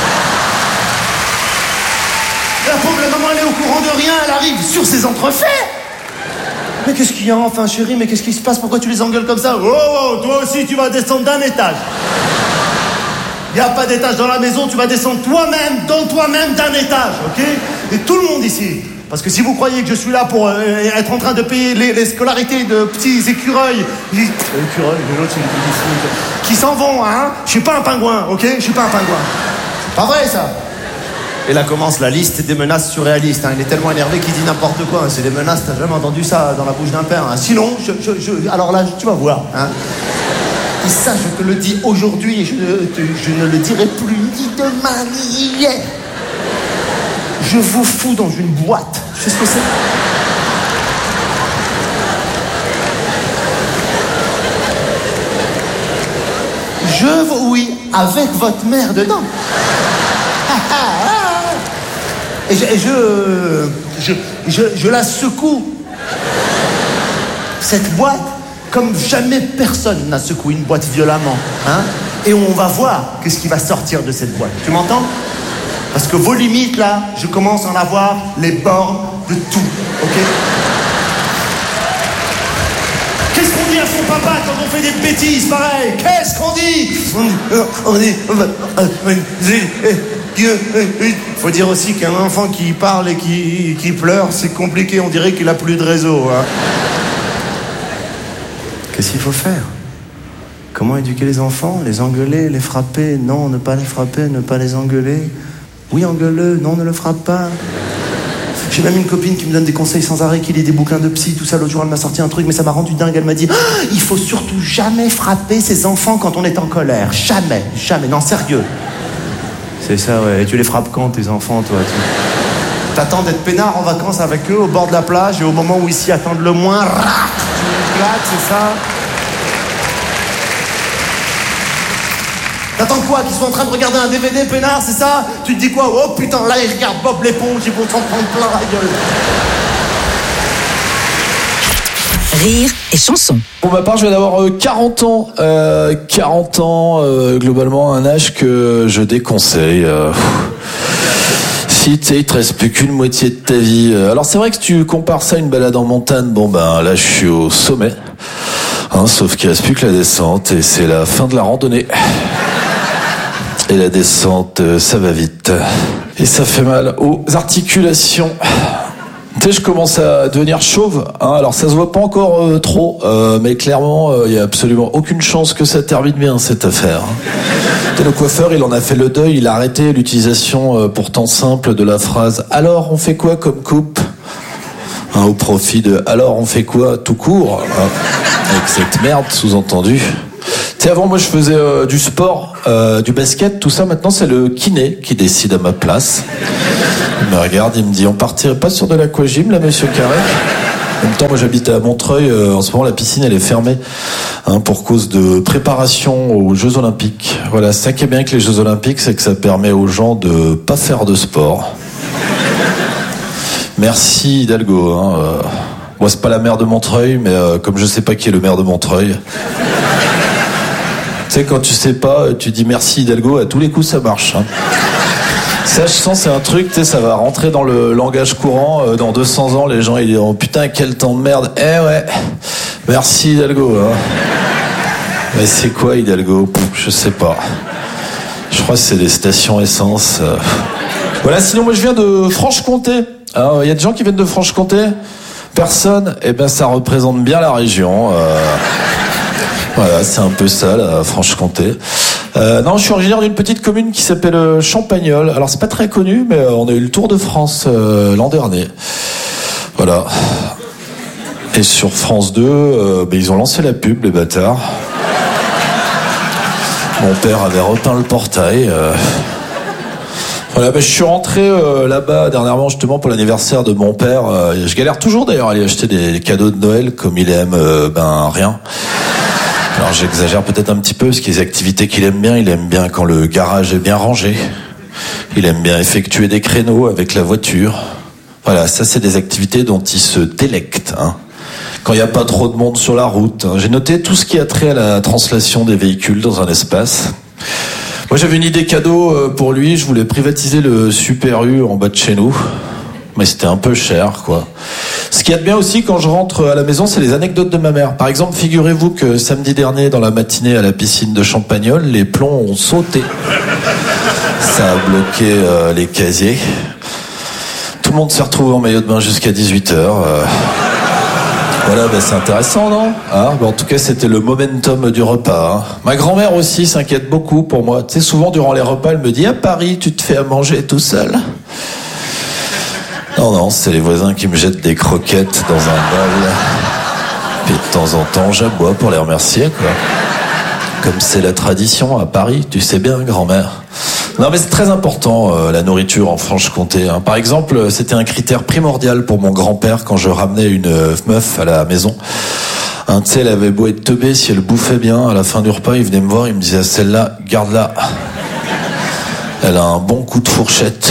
M: La pauvre la maman, elle est au courant de rien, elle arrive sur ses entrefaits. Mais qu'est-ce qu'il y a enfin, chérie? Mais qu'est-ce qui se passe? Pourquoi tu les engueules comme ça? Oh, oh, toi aussi, tu vas descendre d'un étage. Il n'y a pas d'étage dans la maison, tu vas descendre toi-même, dans toi-même d'un étage, ok? Et tout le monde ici. Parce que si vous croyez que je suis là pour euh, être en train de payer les, les scolarités de petits écureuils, les, écureuils, l'autre, c'est les qui s'en vont, hein? Je suis pas un pingouin, ok? Je suis pas un pingouin. C'est pas vrai, ça. Et là commence la liste des menaces surréalistes. Hein. Il est tellement énervé qu'il dit n'importe quoi. Hein. C'est des menaces, t'as jamais entendu ça dans la bouche d'un père. Hein. Sinon, je, je, je, alors là, tu vas voir. Hein. Et ça, je te le dis aujourd'hui, et je, je ne le dirai plus ni demain ni hier. Je vous fous dans une boîte. Je sais ce que c'est. Je, oui, avec votre mère dedans. Et je, et je, je, je, je la secoue. Cette boîte, comme jamais personne n'a secoué une boîte violemment. Hein? Et on va voir qu'est-ce qui va sortir de cette boîte. Tu m'entends? Parce que vos limites, là, je commence à en avoir les bornes de tout. Ok? Qu'est-ce qu'on dit à son papa quand on fait des bêtises pareilles? Qu'est-ce qu'on dit? On dit... Il faut dire aussi qu'un enfant qui parle et qui, qui pleure, c'est compliqué, on dirait qu'il a plus de réseau. Hein. Qu'est-ce qu'il faut faire? Comment éduquer les enfants? Les engueuler, les frapper? Non, ne pas les frapper, ne pas les engueuler. Oui, engueule-le, non, ne le frappe pas. J'ai même une copine qui me donne des conseils sans arrêt, qui lit des bouquins de psy, tout ça. L'autre jour, elle m'a sorti un truc, mais ça m'a rendu dingue. Elle m'a dit, ah, il faut surtout jamais frapper ses enfants quand on est en colère. Jamais, jamais, non, sérieux. C'est ça, ouais. Et tu les frappes quand, tes enfants, toi? Tu... T'attends d'être peinard en vacances avec eux, au bord de la plage, et au moment où ils s'y attendent le moins, rac, tu éclates, c'est ça? T'attends quoi? Qu'ils soient en train de regarder un D V D, peinard, c'est ça? Tu te dis quoi? Oh putain, là, ils regardent Bob l'éponge, ils vont s'en prendre plein la gueule.
B: Rire et chanson.
N: Pour ma part, je viens d'avoir euh, quarante ans. Euh, quarante ans, euh, globalement, un âge que je déconseille. Euh, si, tu sais, il te reste plus qu'une moitié de ta vie. Alors, c'est vrai que si tu compares ça à une balade en montagne, bon, ben là, je suis au sommet. Hein, sauf qu'il reste plus que la descente et c'est la fin de la randonnée. Et la descente, euh, ça va vite. Et ça fait mal aux articulations. Tu sais, je commence à devenir chauve. Hein, alors ça se voit pas encore euh, trop, euh, mais clairement, il euh, y a absolument aucune chance que ça termine bien cette affaire. Hein. Le coiffeur, il en a fait le deuil. Il a arrêté l'utilisation euh, pourtant simple de la phrase « Alors, on fait quoi comme coupe ?» hein, au profit de « Alors, on fait quoi tout court ?» hein, avec cette merde sous-entendue. Tu sais, avant, moi, je faisais euh, du sport, euh, du basket, tout ça. Maintenant, c'est le kiné qui décide à ma place. Il me regarde, il me dit, on partirait pas sur de l'aquagym, là, monsieur Carré? En même temps, moi, j'habite à Montreuil. Euh, en ce moment, la piscine, elle est fermée hein, pour cause de préparation aux Jeux Olympiques. Voilà, ça qui est bien avec les Jeux Olympiques, c'est que ça permet aux gens de pas faire de sport. Merci, Hidalgo. Hein, euh... Moi, c'est pas la maire de Montreuil, mais euh, comme je sais pas qui est le maire de Montreuil... Tu sais, quand tu sais pas, tu dis merci Hidalgo, à tous les coups ça marche. Hein. Ça, je sens, c'est un truc, tu sais, ça va rentrer dans le langage courant. Euh, dans deux cents ans, les gens ils diront putain, quel temps de merde. Eh ouais, merci Hidalgo. Hein. Mais c'est quoi Hidalgo? Pouf, je sais pas. Je crois que c'est des stations essence. Euh... Voilà, sinon moi je viens de Franche-Comté. Il y a des gens qui viennent de Franche-Comté? Personne? Eh ben ça représente bien la région. Euh... Voilà, c'est un peu ça, la Franche-Comté. Euh, non, je suis originaire d'une petite commune qui s'appelle Champagnole. Alors, c'est pas très connu, mais on a eu le Tour de France euh, l'an dernier. Voilà. Et sur France deux, euh, bah, ils ont lancé la pub, les bâtards. Mon père avait repeint le portail. Euh... Voilà, bah, je suis rentré euh, là-bas dernièrement justement pour l'anniversaire de mon père. Euh, je galère toujours d'ailleurs à aller acheter des cadeaux de Noël, comme il aime, euh, ben rien. Alors j'exagère peut-être un petit peu, parce qu'il y a des activités qu'il aime bien. Il aime bien quand le garage est bien rangé. Il aime bien effectuer des créneaux avec la voiture. Voilà, ça c'est des activités dont il se délecte. Hein. Quand il n'y a pas trop de monde sur la route. Hein. J'ai noté tout ce qui a trait à la translation des véhicules dans un espace. Moi j'avais une idée cadeau pour lui. Je voulais privatiser le Super U en bas de chez nous. Mais c'était un peu cher, quoi. Ce qu'il y a de bien aussi quand je rentre à la maison, c'est les anecdotes de ma mère. Par exemple, figurez-vous que samedi dernier, dans la matinée à la piscine de Champagnole, les plombs ont sauté. Ça a bloqué euh, les casiers. Tout le monde s'est retrouvé en maillot de bain jusqu'à dix-huit heures. Euh... Voilà, ben c'est intéressant, non hein ben, en tout cas, c'était le momentum du repas. Hein. Ma grand-mère aussi s'inquiète beaucoup pour moi. Tu sais, souvent, durant les repas, elle me dit « À Paris, tu te fais à manger tout seul ?» Non, non, c'est les voisins qui me jettent des croquettes dans un bol. Puis de temps en temps, j'aboie pour les remercier, quoi. Comme c'est la tradition à Paris, tu sais bien, grand-mère. Non, mais c'est très important, euh, la nourriture en Franche-Comté. Hein. Par exemple, c'était un critère primordial pour mon grand-père quand je ramenais une meuf à la maison. Hein, tu sais, elle avait beau être teubée, si elle bouffait bien, à la fin du repas, il venait me voir, il me disait, celle-là, garde-la. Elle a un bon coup de fourchette.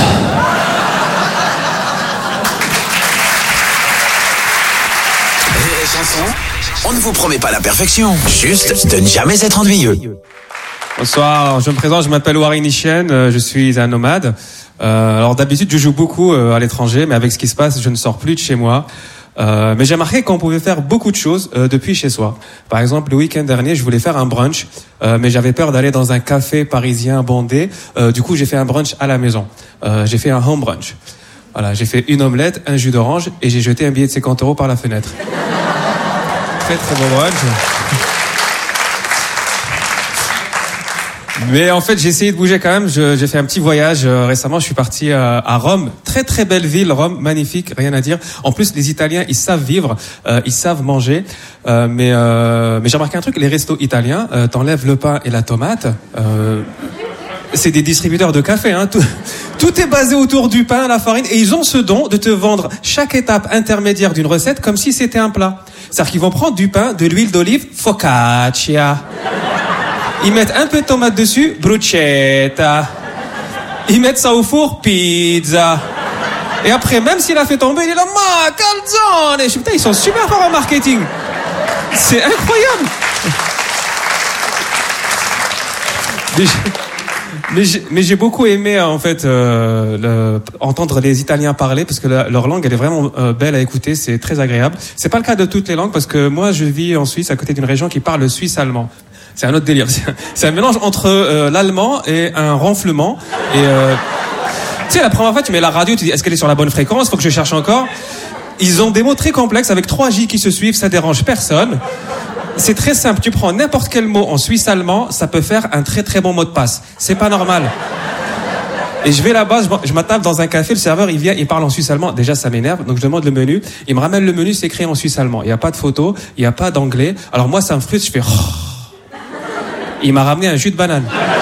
C: On ne vous promet pas la perfection, juste de ne jamais être ennuyeux.
O: Bonsoir, je me présente, je m'appelle Warren Nishen, je suis un nomade. Euh, alors d'habitude, je joue beaucoup à l'étranger, mais avec ce qui se passe, je ne sors plus de chez moi. Euh, mais j'ai remarqué qu'on pouvait faire beaucoup de choses euh, depuis chez soi. Par exemple, le week-end dernier, je voulais faire un brunch, euh, mais j'avais peur d'aller dans un café parisien bondé. Euh, du coup, j'ai fait un brunch à la maison. Euh, j'ai fait un home brunch. Voilà, j'ai fait une omelette, un jus d'orange, et j'ai jeté un billet de cinquante euros par la fenêtre. Très très bon brunch. Mais en fait, j'ai essayé de bouger quand même. Je, j'ai fait un petit voyage euh, récemment. Je suis parti euh, à Rome. Très très belle ville, Rome, magnifique, rien à dire. En plus, les Italiens, ils savent vivre, euh, ils savent manger. Euh, mais euh, mais j'ai remarqué un truc. Les restos italiens, euh, t'enlèves le pain et la tomate. Euh, c'est des distributeurs de café. Hein. Tout, tout est basé autour du pain, la farine, et ils ont ce don de te vendre chaque étape intermédiaire d'une recette comme si c'était un plat. C'est-à-dire qu'ils vont prendre du pain, de l'huile d'olive, focaccia. Ils mettent un peu de tomate dessus, bruschetta. Ils mettent ça au four, pizza. Et après, même s'il a fait tomber, il est là, ma calzone. Je suis, putain, ils sont super forts en marketing. C'est incroyable. Déjà, Mais j'ai, mais j'ai beaucoup aimé en fait euh, le, entendre les Italiens parler parce que la, leur langue elle est vraiment euh, belle à écouter, c'est très agréable. C'est pas le cas de toutes les langues parce que moi je vis en Suisse à côté d'une région qui parle le suisse-allemand. C'est un autre délire. C'est un mélange entre euh, l'allemand et un renflement. Et euh, tu sais, la première fois tu mets la radio, tu dis est-ce qu'elle est sur la bonne fréquence? Faut que je cherche encore. Ils ont des mots très complexes avec trois J qui se suivent, ça dérange personne. C'est très simple, tu prends n'importe quel mot en suisse-allemand, ça peut faire un très très bon mot de passe. C'est pas normal. Et je vais là-bas, je m'attape dans un café, le serveur il vient, il parle en suisse-allemand. Déjà ça m'énerve, donc je demande le menu. Il me ramène le menu, c'est écrit en suisse-allemand. Il n'y a pas de photo, il n'y a pas d'anglais. Alors moi ça me frustre, je fais... Il m'a ramené un jus de banane.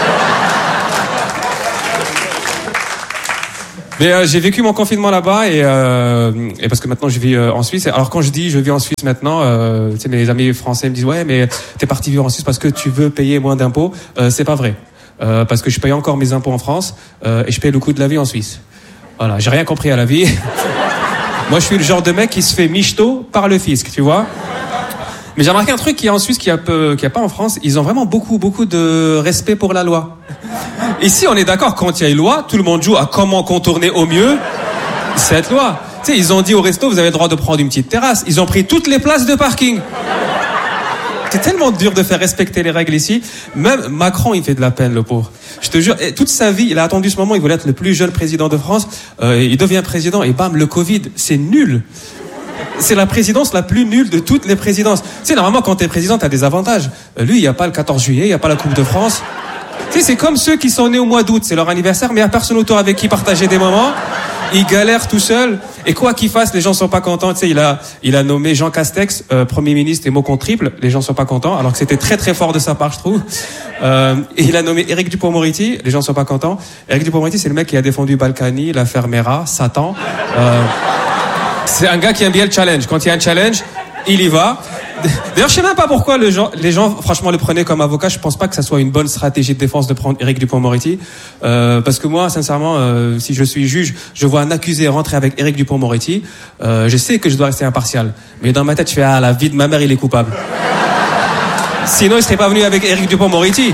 O: Mais euh, j'ai vécu mon confinement là-bas et, euh, et parce que maintenant je vis euh, en Suisse. Alors quand je dis je vis en Suisse maintenant, euh, tu sais, mes amis français me disent ouais mais t'es parti vivre en Suisse parce que tu veux payer moins d'impôts. Euh, c'est pas vrai, euh, parce que je paye encore mes impôts en France euh, et je paye le coût de la vie en Suisse. Voilà, j'ai rien compris à la vie. Moi je suis le genre de mec qui se fait michto par le fisc, tu vois. Mais j'ai remarqué un truc qui est en Suisse qui a peu, qui a pas en France. Ils ont vraiment beaucoup beaucoup de respect pour la loi. Ici, on est d'accord, quand il y a une loi, tout le monde joue à comment contourner au mieux cette loi. Tu sais, ils ont dit au resto, vous avez le droit de prendre une petite terrasse. Ils ont pris toutes les places de parking. C'est tellement dur de faire respecter les règles ici. Même Macron, il fait de la peine, le pauvre. Je te jure, toute sa vie, il a attendu ce moment, il voulait être le plus jeune président de France. Euh, il devient président et bam, le Covid, c'est nul. C'est la présidence la plus nulle de toutes les présidences. Tu sais, normalement, quand t'es président, t'as des avantages. Lui, il n'y a pas le quatorze juillet, il n'y a pas la Coupe de France. Tu sais, c'est comme ceux qui sont nés au mois d'août, c'est leur anniversaire, mais il n'y a personne autour avec qui partager des moments. Ils galèrent tout seuls. Et quoi qu'il fasse, les gens sont pas contents. Tu sais, il a, il a nommé Jean Castex, euh, Premier ministre et mot contre triple. Les gens sont pas contents, alors que c'était très très fort de sa part, je trouve. Euh, et il a nommé Éric Dupond-Moretti. Les gens sont pas contents. Éric Dupond-Moretti, c'est le mec qui a défendu Balkany, l'affaire Mera, Satan. Euh, c'est un gars qui aime bien le challenge. Quand il y a un challenge, il y va. D'ailleurs, je sais même pas pourquoi le gens, les gens, franchement, le prenaient comme avocat. Je pense pas que ça soit une bonne stratégie de défense de prendre Éric Dupond-Moretti, euh, parce que moi, sincèrement, euh, si je suis juge, je vois un accusé rentrer avec Éric Dupond-Moretti, euh, je sais que je dois rester impartial, mais dans ma tête, je fais ah la vie de ma mère, il est coupable. Sinon, il serait pas venu avec Éric Dupond-Moretti.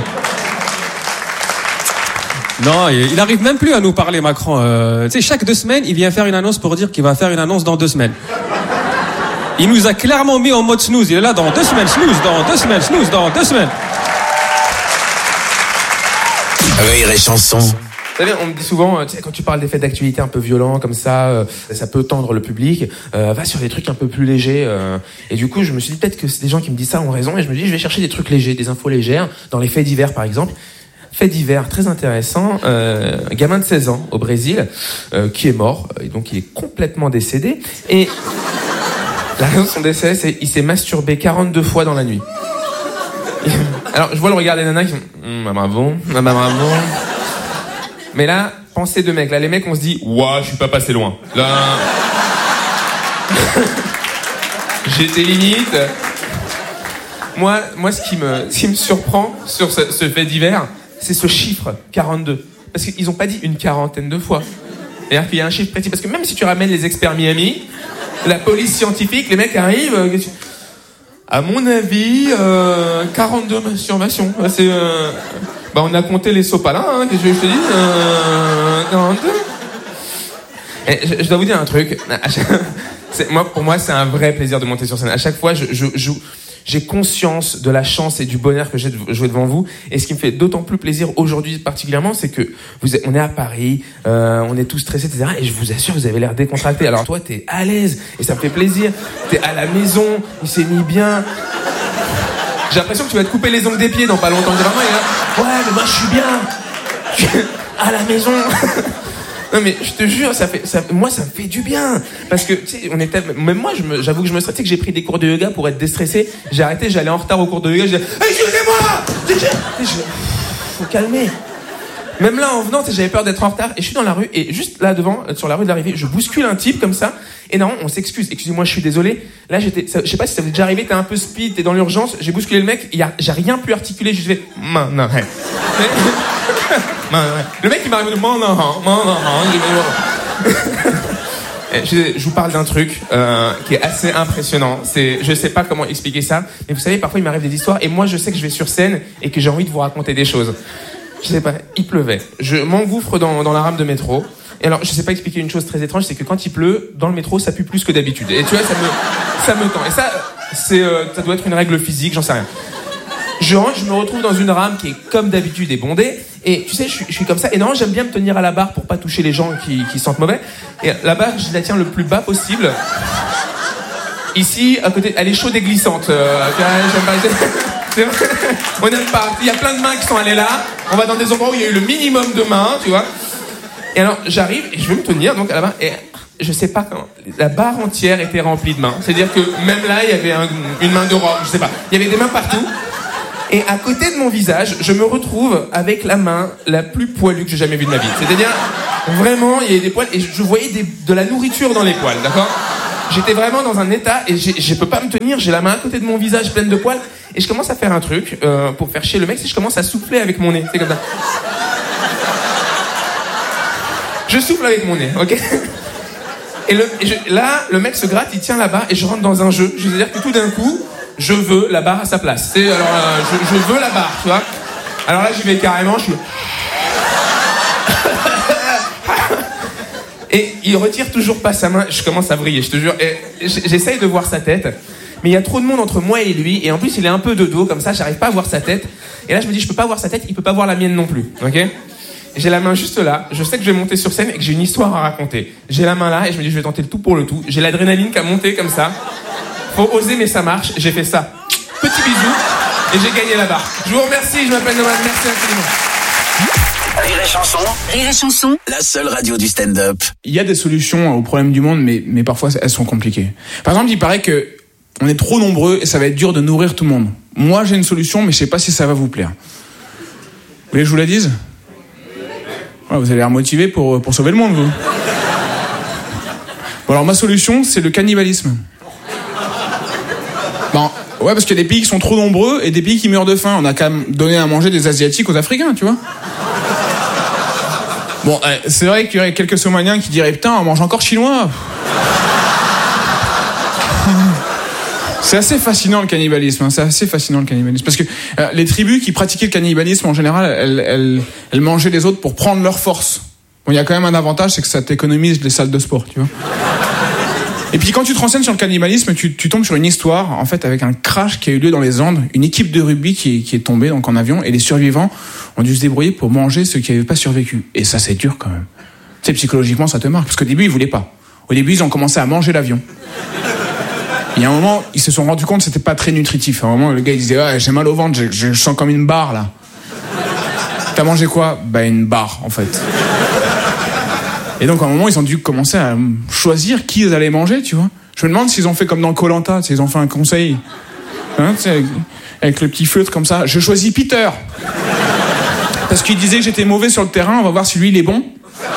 O: Non, il arrive même plus à nous parler, Macron. Euh, tu sais, chaque deux semaines, il vient faire une annonce pour dire qu'il va faire une annonce dans deux semaines. Il nous a clairement mis en mode snooze. Il est là dans deux semaines, snooze, dans deux semaines, snooze, dans deux semaines.
C: Rire et chanson.
P: Vous savez, on me dit souvent, tu sais, quand tu parles des faits d'actualité un peu violents comme ça, euh, ça peut tendre le public. Euh, va sur des trucs un peu plus légers. Euh, et du coup, je me suis dit peut-être que des gens qui me disent ça ont raison. Et je me dis, je vais chercher des trucs légers, des infos légères, dans les faits divers par exemple. Fait divers très intéressant, euh, un gamin de seize ans au Brésil euh, qui est mort, et donc il est complètement décédé. Et la raison de son décès, c'est qu'il s'est masturbé quarante-deux fois dans la nuit. Alors je vois le regard des nanas qui font mmh, bravo, bah, bravo. Mais là, pensez deux mecs. Là, les mecs, on se dit ouah, je suis pas passé loin. Là, j'étais limite. Moi, moi, ce qui me, ce qui me surprend sur ce, ce fait divers, c'est ce chiffre, quarante-deux. Parce qu'ils n'ont pas dit une quarantaine de fois. C'est-à-dire qu'il y a un chiffre précis. Parce que même si tu ramènes les experts Miami, la police scientifique, les mecs arrivent... Euh, à mon avis, euh, quarante-deux masturbations. C'est, euh, bah, on a compté les sopalins, hein, qu'est-ce que je te dis euh, quarante-deux. Et je, je dois vous dire un truc. C'est, moi, pour moi, c'est un vrai plaisir de monter sur scène. À chaque fois, je... je, je j'ai conscience de la chance et du bonheur que j'ai de jouer devant vous. Et ce qui me fait d'autant plus plaisir aujourd'hui particulièrement, c'est que vous êtes, on est à Paris, euh, on est tous stressés, et cetera. Et je vous assure, vous avez l'air décontracté. Alors toi, t'es à l'aise et ça me fait plaisir. T'es à la maison, il s'est mis bien. J'ai l'impression que tu vas te couper les ongles des pieds dans pas longtemps. Vraiment, il est là. Ouais, mais moi je suis bien. Je suis à la maison. Non mais je te jure, ça fait, ça, moi ça me fait du bien parce que tu sais, on était, même moi, je me, j'avoue que je me stresse, tu sais que j'ai pris des cours de yoga pour être déstressé. J'ai arrêté, j'allais en retard au cours de yoga. Je disais, excusez-moi, faut calmer. Même là en venant, j'avais peur d'être en retard et je suis dans la rue et juste là devant, sur la rue de l'arrivée, je bouscule un type comme ça et non, on s'excuse. Excusez-moi, je suis désolé. Là j'étais, ça, je sais pas si ça vous est déjà arrivé, t'es un peu speed, t'es dans l'urgence. J'ai bousculé le mec, y a, j'ai rien pu articuler, je fais, non, non, ouais. Le mec il m'a dit non non non non non. Je, je vous parle d'un truc euh, qui est assez impressionnant. C'est, je sais pas comment expliquer ça, mais vous savez parfois il m'arrive des histoires et moi je sais que je vais sur scène et que j'ai envie de vous raconter des choses. je sais pas, il pleuvait. Je m'engouffre dans, dans la rame de métro. Et alors, je sais pas expliquer une chose très étrange, c'est que quand il pleut, dans le métro, ça pue plus que d'habitude. Et tu vois, ça me, ça me tend. Et ça, c'est, euh, ça doit être une règle physique, j'en sais rien. Je rentre, je me retrouve dans une rame qui est comme d'habitude et bondée. Et tu sais, je suis, je suis comme ça. Et normalement, j'aime bien me tenir à la barre pour pas toucher les gens qui, qui sentent mauvais. Et la barre, je la tiens le plus bas possible. Ici, à côté, elle est chaude et glissante. Euh, j'aime pas. C'est vrai. On n'aime pas. Il y a plein de mains qui sont allées là. On va dans des endroits où il y a eu le minimum de mains, tu vois. Et alors, j'arrive et je veux me tenir donc à la barre. Et je sais pas comment. La barre entière était remplie de mains. C'est-à-dire que même là, il y avait un, une main de Rome. Je sais pas. Il y avait des mains partout. Et à côté de mon visage, je me retrouve avec la main la plus poilue que j'ai jamais vue de ma vie. C'est-à-dire, vraiment, il y avait des poils et je voyais des, de la nourriture dans les poils, d'accord ? J'étais vraiment dans un état et j'ai, je peux pas me tenir, j'ai la main à côté de mon visage pleine de poils et je commence à faire un truc euh, pour faire chier le mec, c'est que je commence à souffler avec mon nez. C'est comme ça. Je souffle avec mon nez, ok ? Et, le, et je, là, le mec se gratte, il tient la barre et je rentre dans un jeu. C'est-à-dire que tout d'un coup, je veux la barre à sa place. C'est, alors, euh, je, je veux la barre, tu vois. Alors là, j'y vais carrément, je suis... Et il retire toujours pas sa main, je commence à vriller, je te jure. Et j'essaye de voir sa tête, mais il y a trop de monde entre moi et lui, et en plus il est un peu de dos, comme ça, j'arrive pas à voir sa tête. Et là je me dis, je peux pas voir sa tête, il peut pas voir la mienne non plus, ok ? J'ai la main juste là, je sais que je vais monter sur scène et que j'ai une histoire à raconter. J'ai la main là et je me dis, je vais tenter le tout pour le tout. J'ai l'adrénaline qui a monté comme ça. Faut oser mais ça marche, j'ai fait ça. Petit bisou, et j'ai gagné la barre. Je vous remercie, je m'appelle Noël, merci infiniment.
C: Rire et chanson.
B: Rire et chanson.
C: La seule radio du stand-up.
Q: Il y a des solutions aux problèmes du monde, mais, mais parfois elles sont compliquées. Par exemple, il paraît que on est trop nombreux et ça va être dur de nourrir tout le monde. Moi, j'ai une solution, mais je sais pas si ça va vous plaire. Vous voulez que je vous la dise ? Ouais, vous avez l'air motivé pour, pour sauver le monde, vous. Bon, alors ma solution, c'est le cannibalisme. Bon, ouais, parce qu'il y a des pays qui sont trop nombreux et des pays qui meurent de faim. On a quand même donné à manger des Asiatiques aux Africains, tu vois. Bon, euh, c'est vrai qu'il y aurait quelques Somaliens qui diraient « Putain, on mange encore chinois !» C'est assez fascinant le cannibalisme, hein, c'est assez fascinant le cannibalisme. Parce que euh, les tribus qui pratiquaient le cannibalisme, en général, elles, elles, elles mangeaient les autres pour prendre leur force. Bon, il y a quand même un avantage, c'est que ça t'économise les salles de sport, tu vois. Et puis quand tu te renseignes sur le cannibalisme, tu, tu tombes sur une histoire, en fait, avec un crash qui a eu lieu dans les Andes, une équipe de rugby qui est, qui est tombée donc en avion, et les survivants ont dû se débrouiller pour manger ceux qui n'avaient pas survécu. Et ça, c'est dur quand même. Tu sais, psychologiquement, ça te marque, parce qu'au début, ils voulaient pas. Au début, ils ont commencé à manger l'avion. Il y a un moment, ils se sont rendus compte que c'était pas très nutritif. À un moment, le gars, il disait, ah, j'ai mal au ventre, je, je sens comme une barre, là. T'as mangé quoi ? Bah, une barre, en fait. Et donc, à un moment, ils ont dû commencer à choisir qui ils allaient manger, tu vois. Je me demande s'ils ont fait comme dans Koh-Lanta, tu sais, ils ont fait un conseil. Hein, tu sais, avec, avec le petit feutre comme ça. Je choisis Peter. Parce qu'il disait que j'étais mauvais sur le terrain, on va voir si lui, il est bon.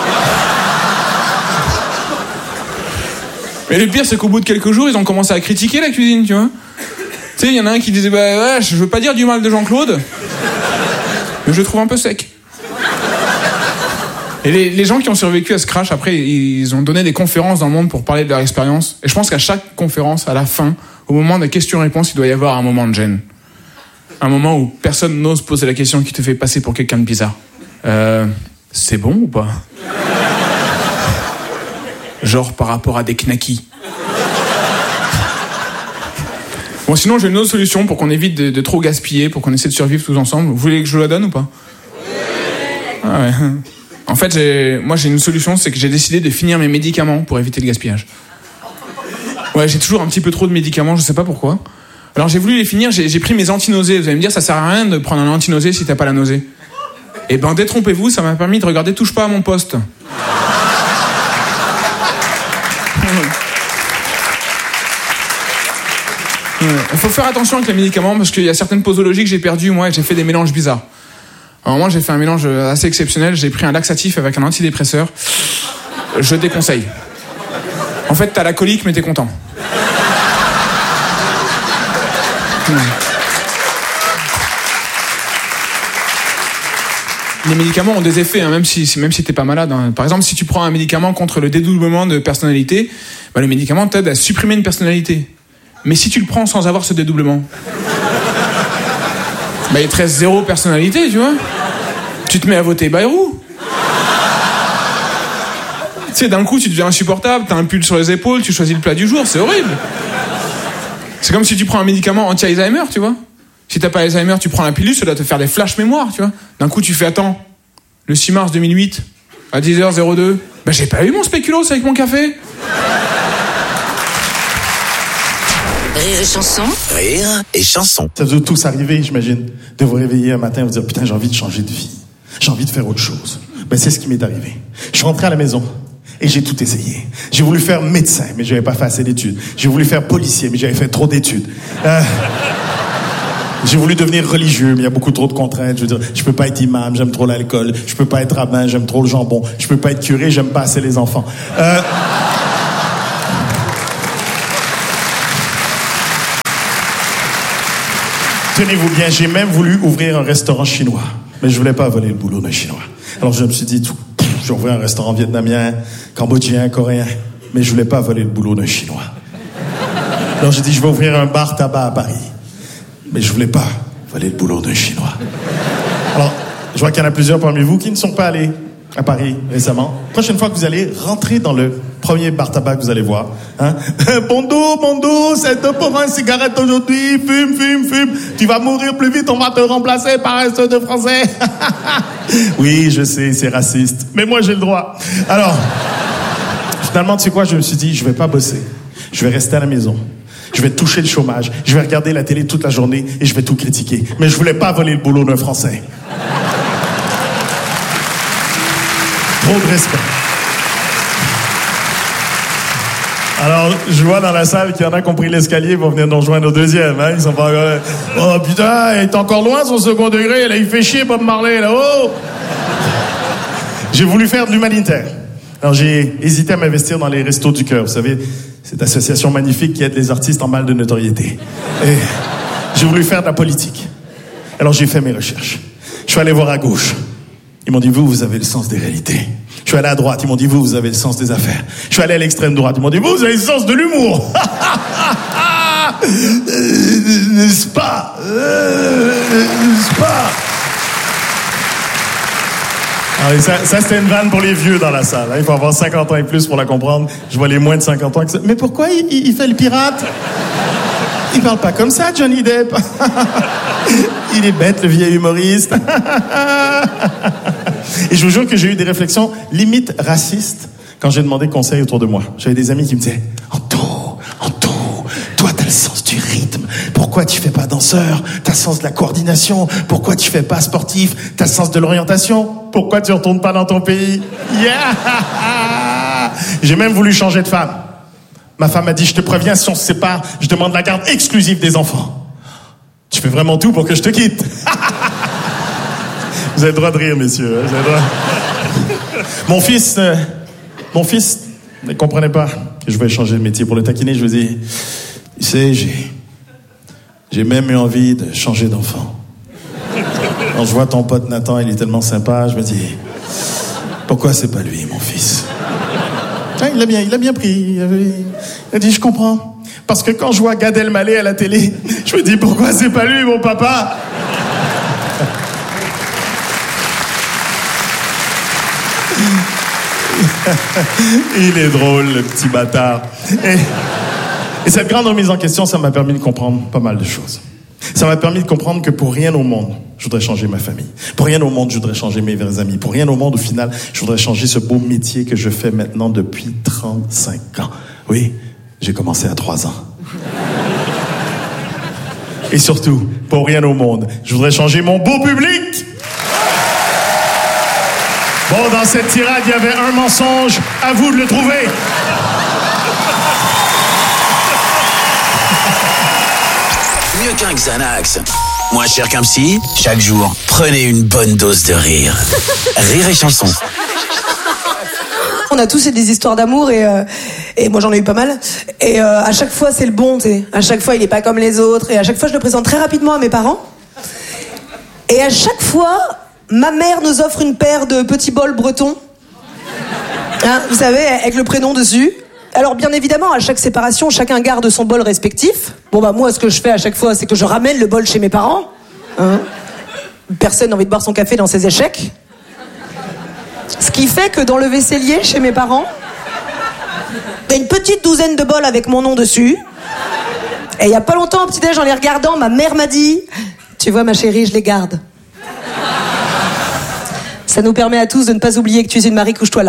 Q: Mais le pire, c'est qu'au bout de quelques jours, ils ont commencé à critiquer la cuisine, tu vois. Tu sais, il y en a un qui disait, bah ouais, je veux pas dire du mal de Jean-Claude, mais je le trouve un peu sec. Et les, les gens qui ont survécu à ce crash, après, ils ont donné des conférences dans le monde pour parler de leur expérience. Et je pense qu'à chaque conférence, à la fin, au moment des questions-réponses, il doit y avoir un moment de gêne. Un moment où personne n'ose poser la question qui te fait passer pour quelqu'un de bizarre. Euh, c'est bon ou pas ? Genre par rapport à des knackis. Bon, sinon, j'ai une autre solution pour qu'on évite de, de trop gaspiller, pour qu'on essaie de survivre tous ensemble. Vous voulez que je vous la donne ou pas ? Ah ouais. En fait, j'ai, moi j'ai une solution, c'est que j'ai décidé de finir mes médicaments pour éviter le gaspillage. Ouais, j'ai toujours un petit peu trop de médicaments, je sais pas pourquoi. Alors j'ai voulu les finir, j'ai, j'ai pris mes antinausées. Vous allez me dire, ça sert à rien de prendre un antinausée si t'as pas la nausée. Eh ben, détrompez-vous, ça m'a permis de regarder Touche pas à mon poste. Il faut faire attention avec les médicaments parce qu'il y a certaines posologies que j'ai perdues, moi, et j'ai fait des mélanges bizarres. Alors moi, j'ai fait un mélange assez exceptionnel. J'ai pris un laxatif avec un antidépresseur. Je déconseille. En fait, t'as la colique, mais t'es content. Hmm. Les médicaments ont des effets, hein, même si, même si t'es pas malade. Hein. Par exemple, si tu prends un médicament contre le dédoublement de personnalité, bah, le médicament t'aide à supprimer une personnalité. Mais si tu le prends sans avoir ce dédoublement, bah, il te reste zéro personnalité, tu vois. Tu te mets à voter Bayrou. Tu sais, d'un coup, tu deviens insupportable, t'as un pull sur les épaules, tu choisis le plat du jour, c'est horrible. C'est comme si tu prends un médicament anti-Alzheimer, tu vois. Si t'as pas Alzheimer, tu prends la pilule, ça doit te faire des flashs mémoire, tu vois. D'un coup, tu fais, attends, le six mars deux mille huit, à dix heures zéro deux, bah j'ai pas eu mon spéculoos avec mon café.
B: Rire et chanson.
C: Rire et chanson.
R: Ça vous est tous arrivé, j'imagine, de vous réveiller un matin et vous dire, putain, j'ai envie de changer de vie. J'ai envie de faire autre chose. Ben, c'est ce qui m'est arrivé. Je suis rentré à la maison. Et j'ai tout essayé. J'ai voulu faire médecin, mais j'avais pas fait assez d'études. J'ai voulu faire policier, mais j'avais fait trop d'études. Euh, j'ai voulu devenir religieux, mais il y a beaucoup trop de contraintes. Je veux dire, je peux pas être imam, j'aime trop l'alcool. Je peux pas être rabbin, j'aime trop le jambon. Je peux pas être curé, j'aime pas assez les enfants. Euh, Tenez-vous bien, j'ai même voulu ouvrir un restaurant chinois. Mais je voulais pas voler le boulot d'un chinois. Alors je me suis dit, tout. J'ai ouvert un restaurant vietnamien, cambodgien, coréen, mais je voulais pas voler le boulot d'un Chinois. Alors j'ai dit, je vais ouvrir un bar tabac à Paris, mais je voulais pas voler le boulot d'un Chinois. Alors, je vois qu'il y en a plusieurs parmi vous qui ne sont pas allés à Paris récemment. Prochaine fois que vous allez rentrer dans le premier bar tabac que vous allez voir, hein? Bon dos, bon dos, c'est deux pour un cigarette aujourd'hui, fume, fume, fume. Tu vas mourir plus vite, on va te remplacer par un seul de français. Oui, je sais, c'est raciste, mais moi j'ai le droit. Alors, finalement, tu sais quoi, je me suis dit, je vais pas bosser. Je vais rester à la maison. Je vais toucher le chômage. Je vais regarder la télé toute la journée et je vais tout critiquer. Mais je voulais pas voler le boulot d'un Français. Trop de respect. Alors, je vois dans la salle qu'il y en a qui ont pris l'escalier pour venir nous rejoindre au deuxième. Hein? Ils sont pas... Euh, oh putain, il est encore loin son second degré. Là, il fait chier Bob Marley, là. Oh! J'ai voulu faire de l'humanitaire. Alors, j'ai hésité à m'investir dans les Restos du Cœur. Vous savez, cette association magnifique qui aide les artistes en mal de notoriété. Et j'ai voulu faire de la politique. Alors, j'ai fait mes recherches. Je suis allé voir à gauche. Ils m'ont dit, vous, vous avez le sens des réalités. Je suis allé à droite, ils m'ont dit, vous, vous avez le sens des affaires. Je suis allé à l'extrême droite, ils m'ont dit, vous, vous avez le sens de l'humour. euh, n'est-ce pas euh, N'est-ce pas Alors, ça, ça c'était une vanne pour les vieux dans la salle. Hein. Il faut avoir cinquante ans et plus pour la comprendre. Je vois les moins de cinquante ans. Que ça... Mais pourquoi il, il, il fait le pirate? Il parle pas comme ça, Johnny Depp. Il est bête, le vieil humoriste. Et je vous jure que j'ai eu des réflexions limite racistes quand j'ai demandé conseil autour de moi. J'avais des amis qui me disaient, Anto, Anto, toi t'as le sens du rythme. Pourquoi tu fais pas danseur? T'as le sens de la coordination. Pourquoi tu fais pas sportif? T'as le sens de l'orientation. Pourquoi tu retournes pas dans ton pays? Yeah! J'ai même voulu changer de femme. Ma femme m'a dit, je te préviens, si on se sépare, je demande la garde exclusive des enfants. Tu fais vraiment tout pour que je te quitte. Vous avez le droit de rire, messieurs. Vous avez le droit. Mon fils, euh, mon fils ne comprenait pas que je voulais changer de métier. Pour le taquiner, je lui ai dit, tu sais, j'ai, j'ai même eu envie de changer d'enfant. Quand je vois ton pote Nathan, il est tellement sympa, je me dis, pourquoi c'est pas lui, mon fils? Ah, il l'a bien, il l'a bien pris. Il, avait, il a dit, je comprends. Parce que quand je vois Gad Elmaleh à la télé, je me dis, pourquoi c'est pas lui, mon papa? Il est drôle, le petit bâtard. Et, et cette grande remise en question, ça m'a permis de comprendre pas mal de choses. Ça m'a permis de comprendre que pour rien au monde, je voudrais changer ma famille. Pour rien au monde, je voudrais changer mes vrais amis. Pour rien au monde, au final, je voudrais changer ce beau métier que je fais maintenant depuis trente-cinq ans. Oui, j'ai commencé à trois ans. Et surtout, pour rien au monde, je voudrais changer mon beau public. Bon, dans cette tirade, il y avait un mensonge. À vous de le trouver.
C: Mieux qu'un Xanax. Moins cher qu'un psy. Chaque jour, prenez une bonne dose de rire. Rire et chanson.
S: On a tous des histoires d'amour et, euh, et moi j'en ai eu pas mal. Et euh, à chaque fois c'est le bon, tu sais. À chaque fois il est pas comme les autres. Et à chaque fois je le présente très rapidement à mes parents. Et à chaque fois, ma mère nous offre une paire de petits bols bretons. Hein, vous savez, avec le prénom dessus. Alors bien évidemment, à chaque séparation, chacun garde son bol respectif. Bon bah moi, ce que je fais à chaque fois, c'est que je ramène le bol chez mes parents. Hein. Personne n'a envie de boire son café dans ses échecs. Ce qui fait que dans le vaisselier, chez mes parents, il y a une petite douzaine de bols avec mon nom dessus. Et il y a pas longtemps, au petit-déj, en les regardant, ma mère m'a dit « Tu vois, ma chérie, je les garde. Ça nous permet à tous de ne pas oublier que tu es une Marie, couche-toi là. »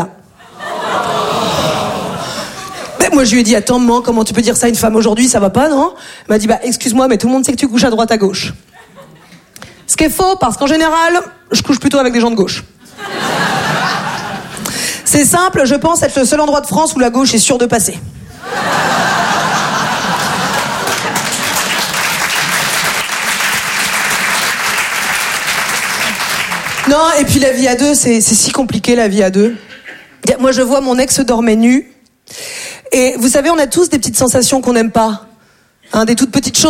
S: Ben, moi, je lui ai dit « Attends, maman, comment tu peux dire ça à une femme aujourd'hui? Ça va pas, non ?» Elle m'a dit « Bah, excuse-moi, mais tout le monde sait que tu couches à droite, à gauche. » Ce qui est faux, parce qu'en général, je couche plutôt avec des gens de gauche. C'est simple, je pense être le seul endroit de France où la gauche est sûre de passer. Non, et puis la vie à deux, c'est, c'est si compliqué, la vie à deux. Moi, je vois mon ex dormait nu. Et vous savez, on a tous des petites sensations qu'on n'aime pas. Hein, des toutes petites choses.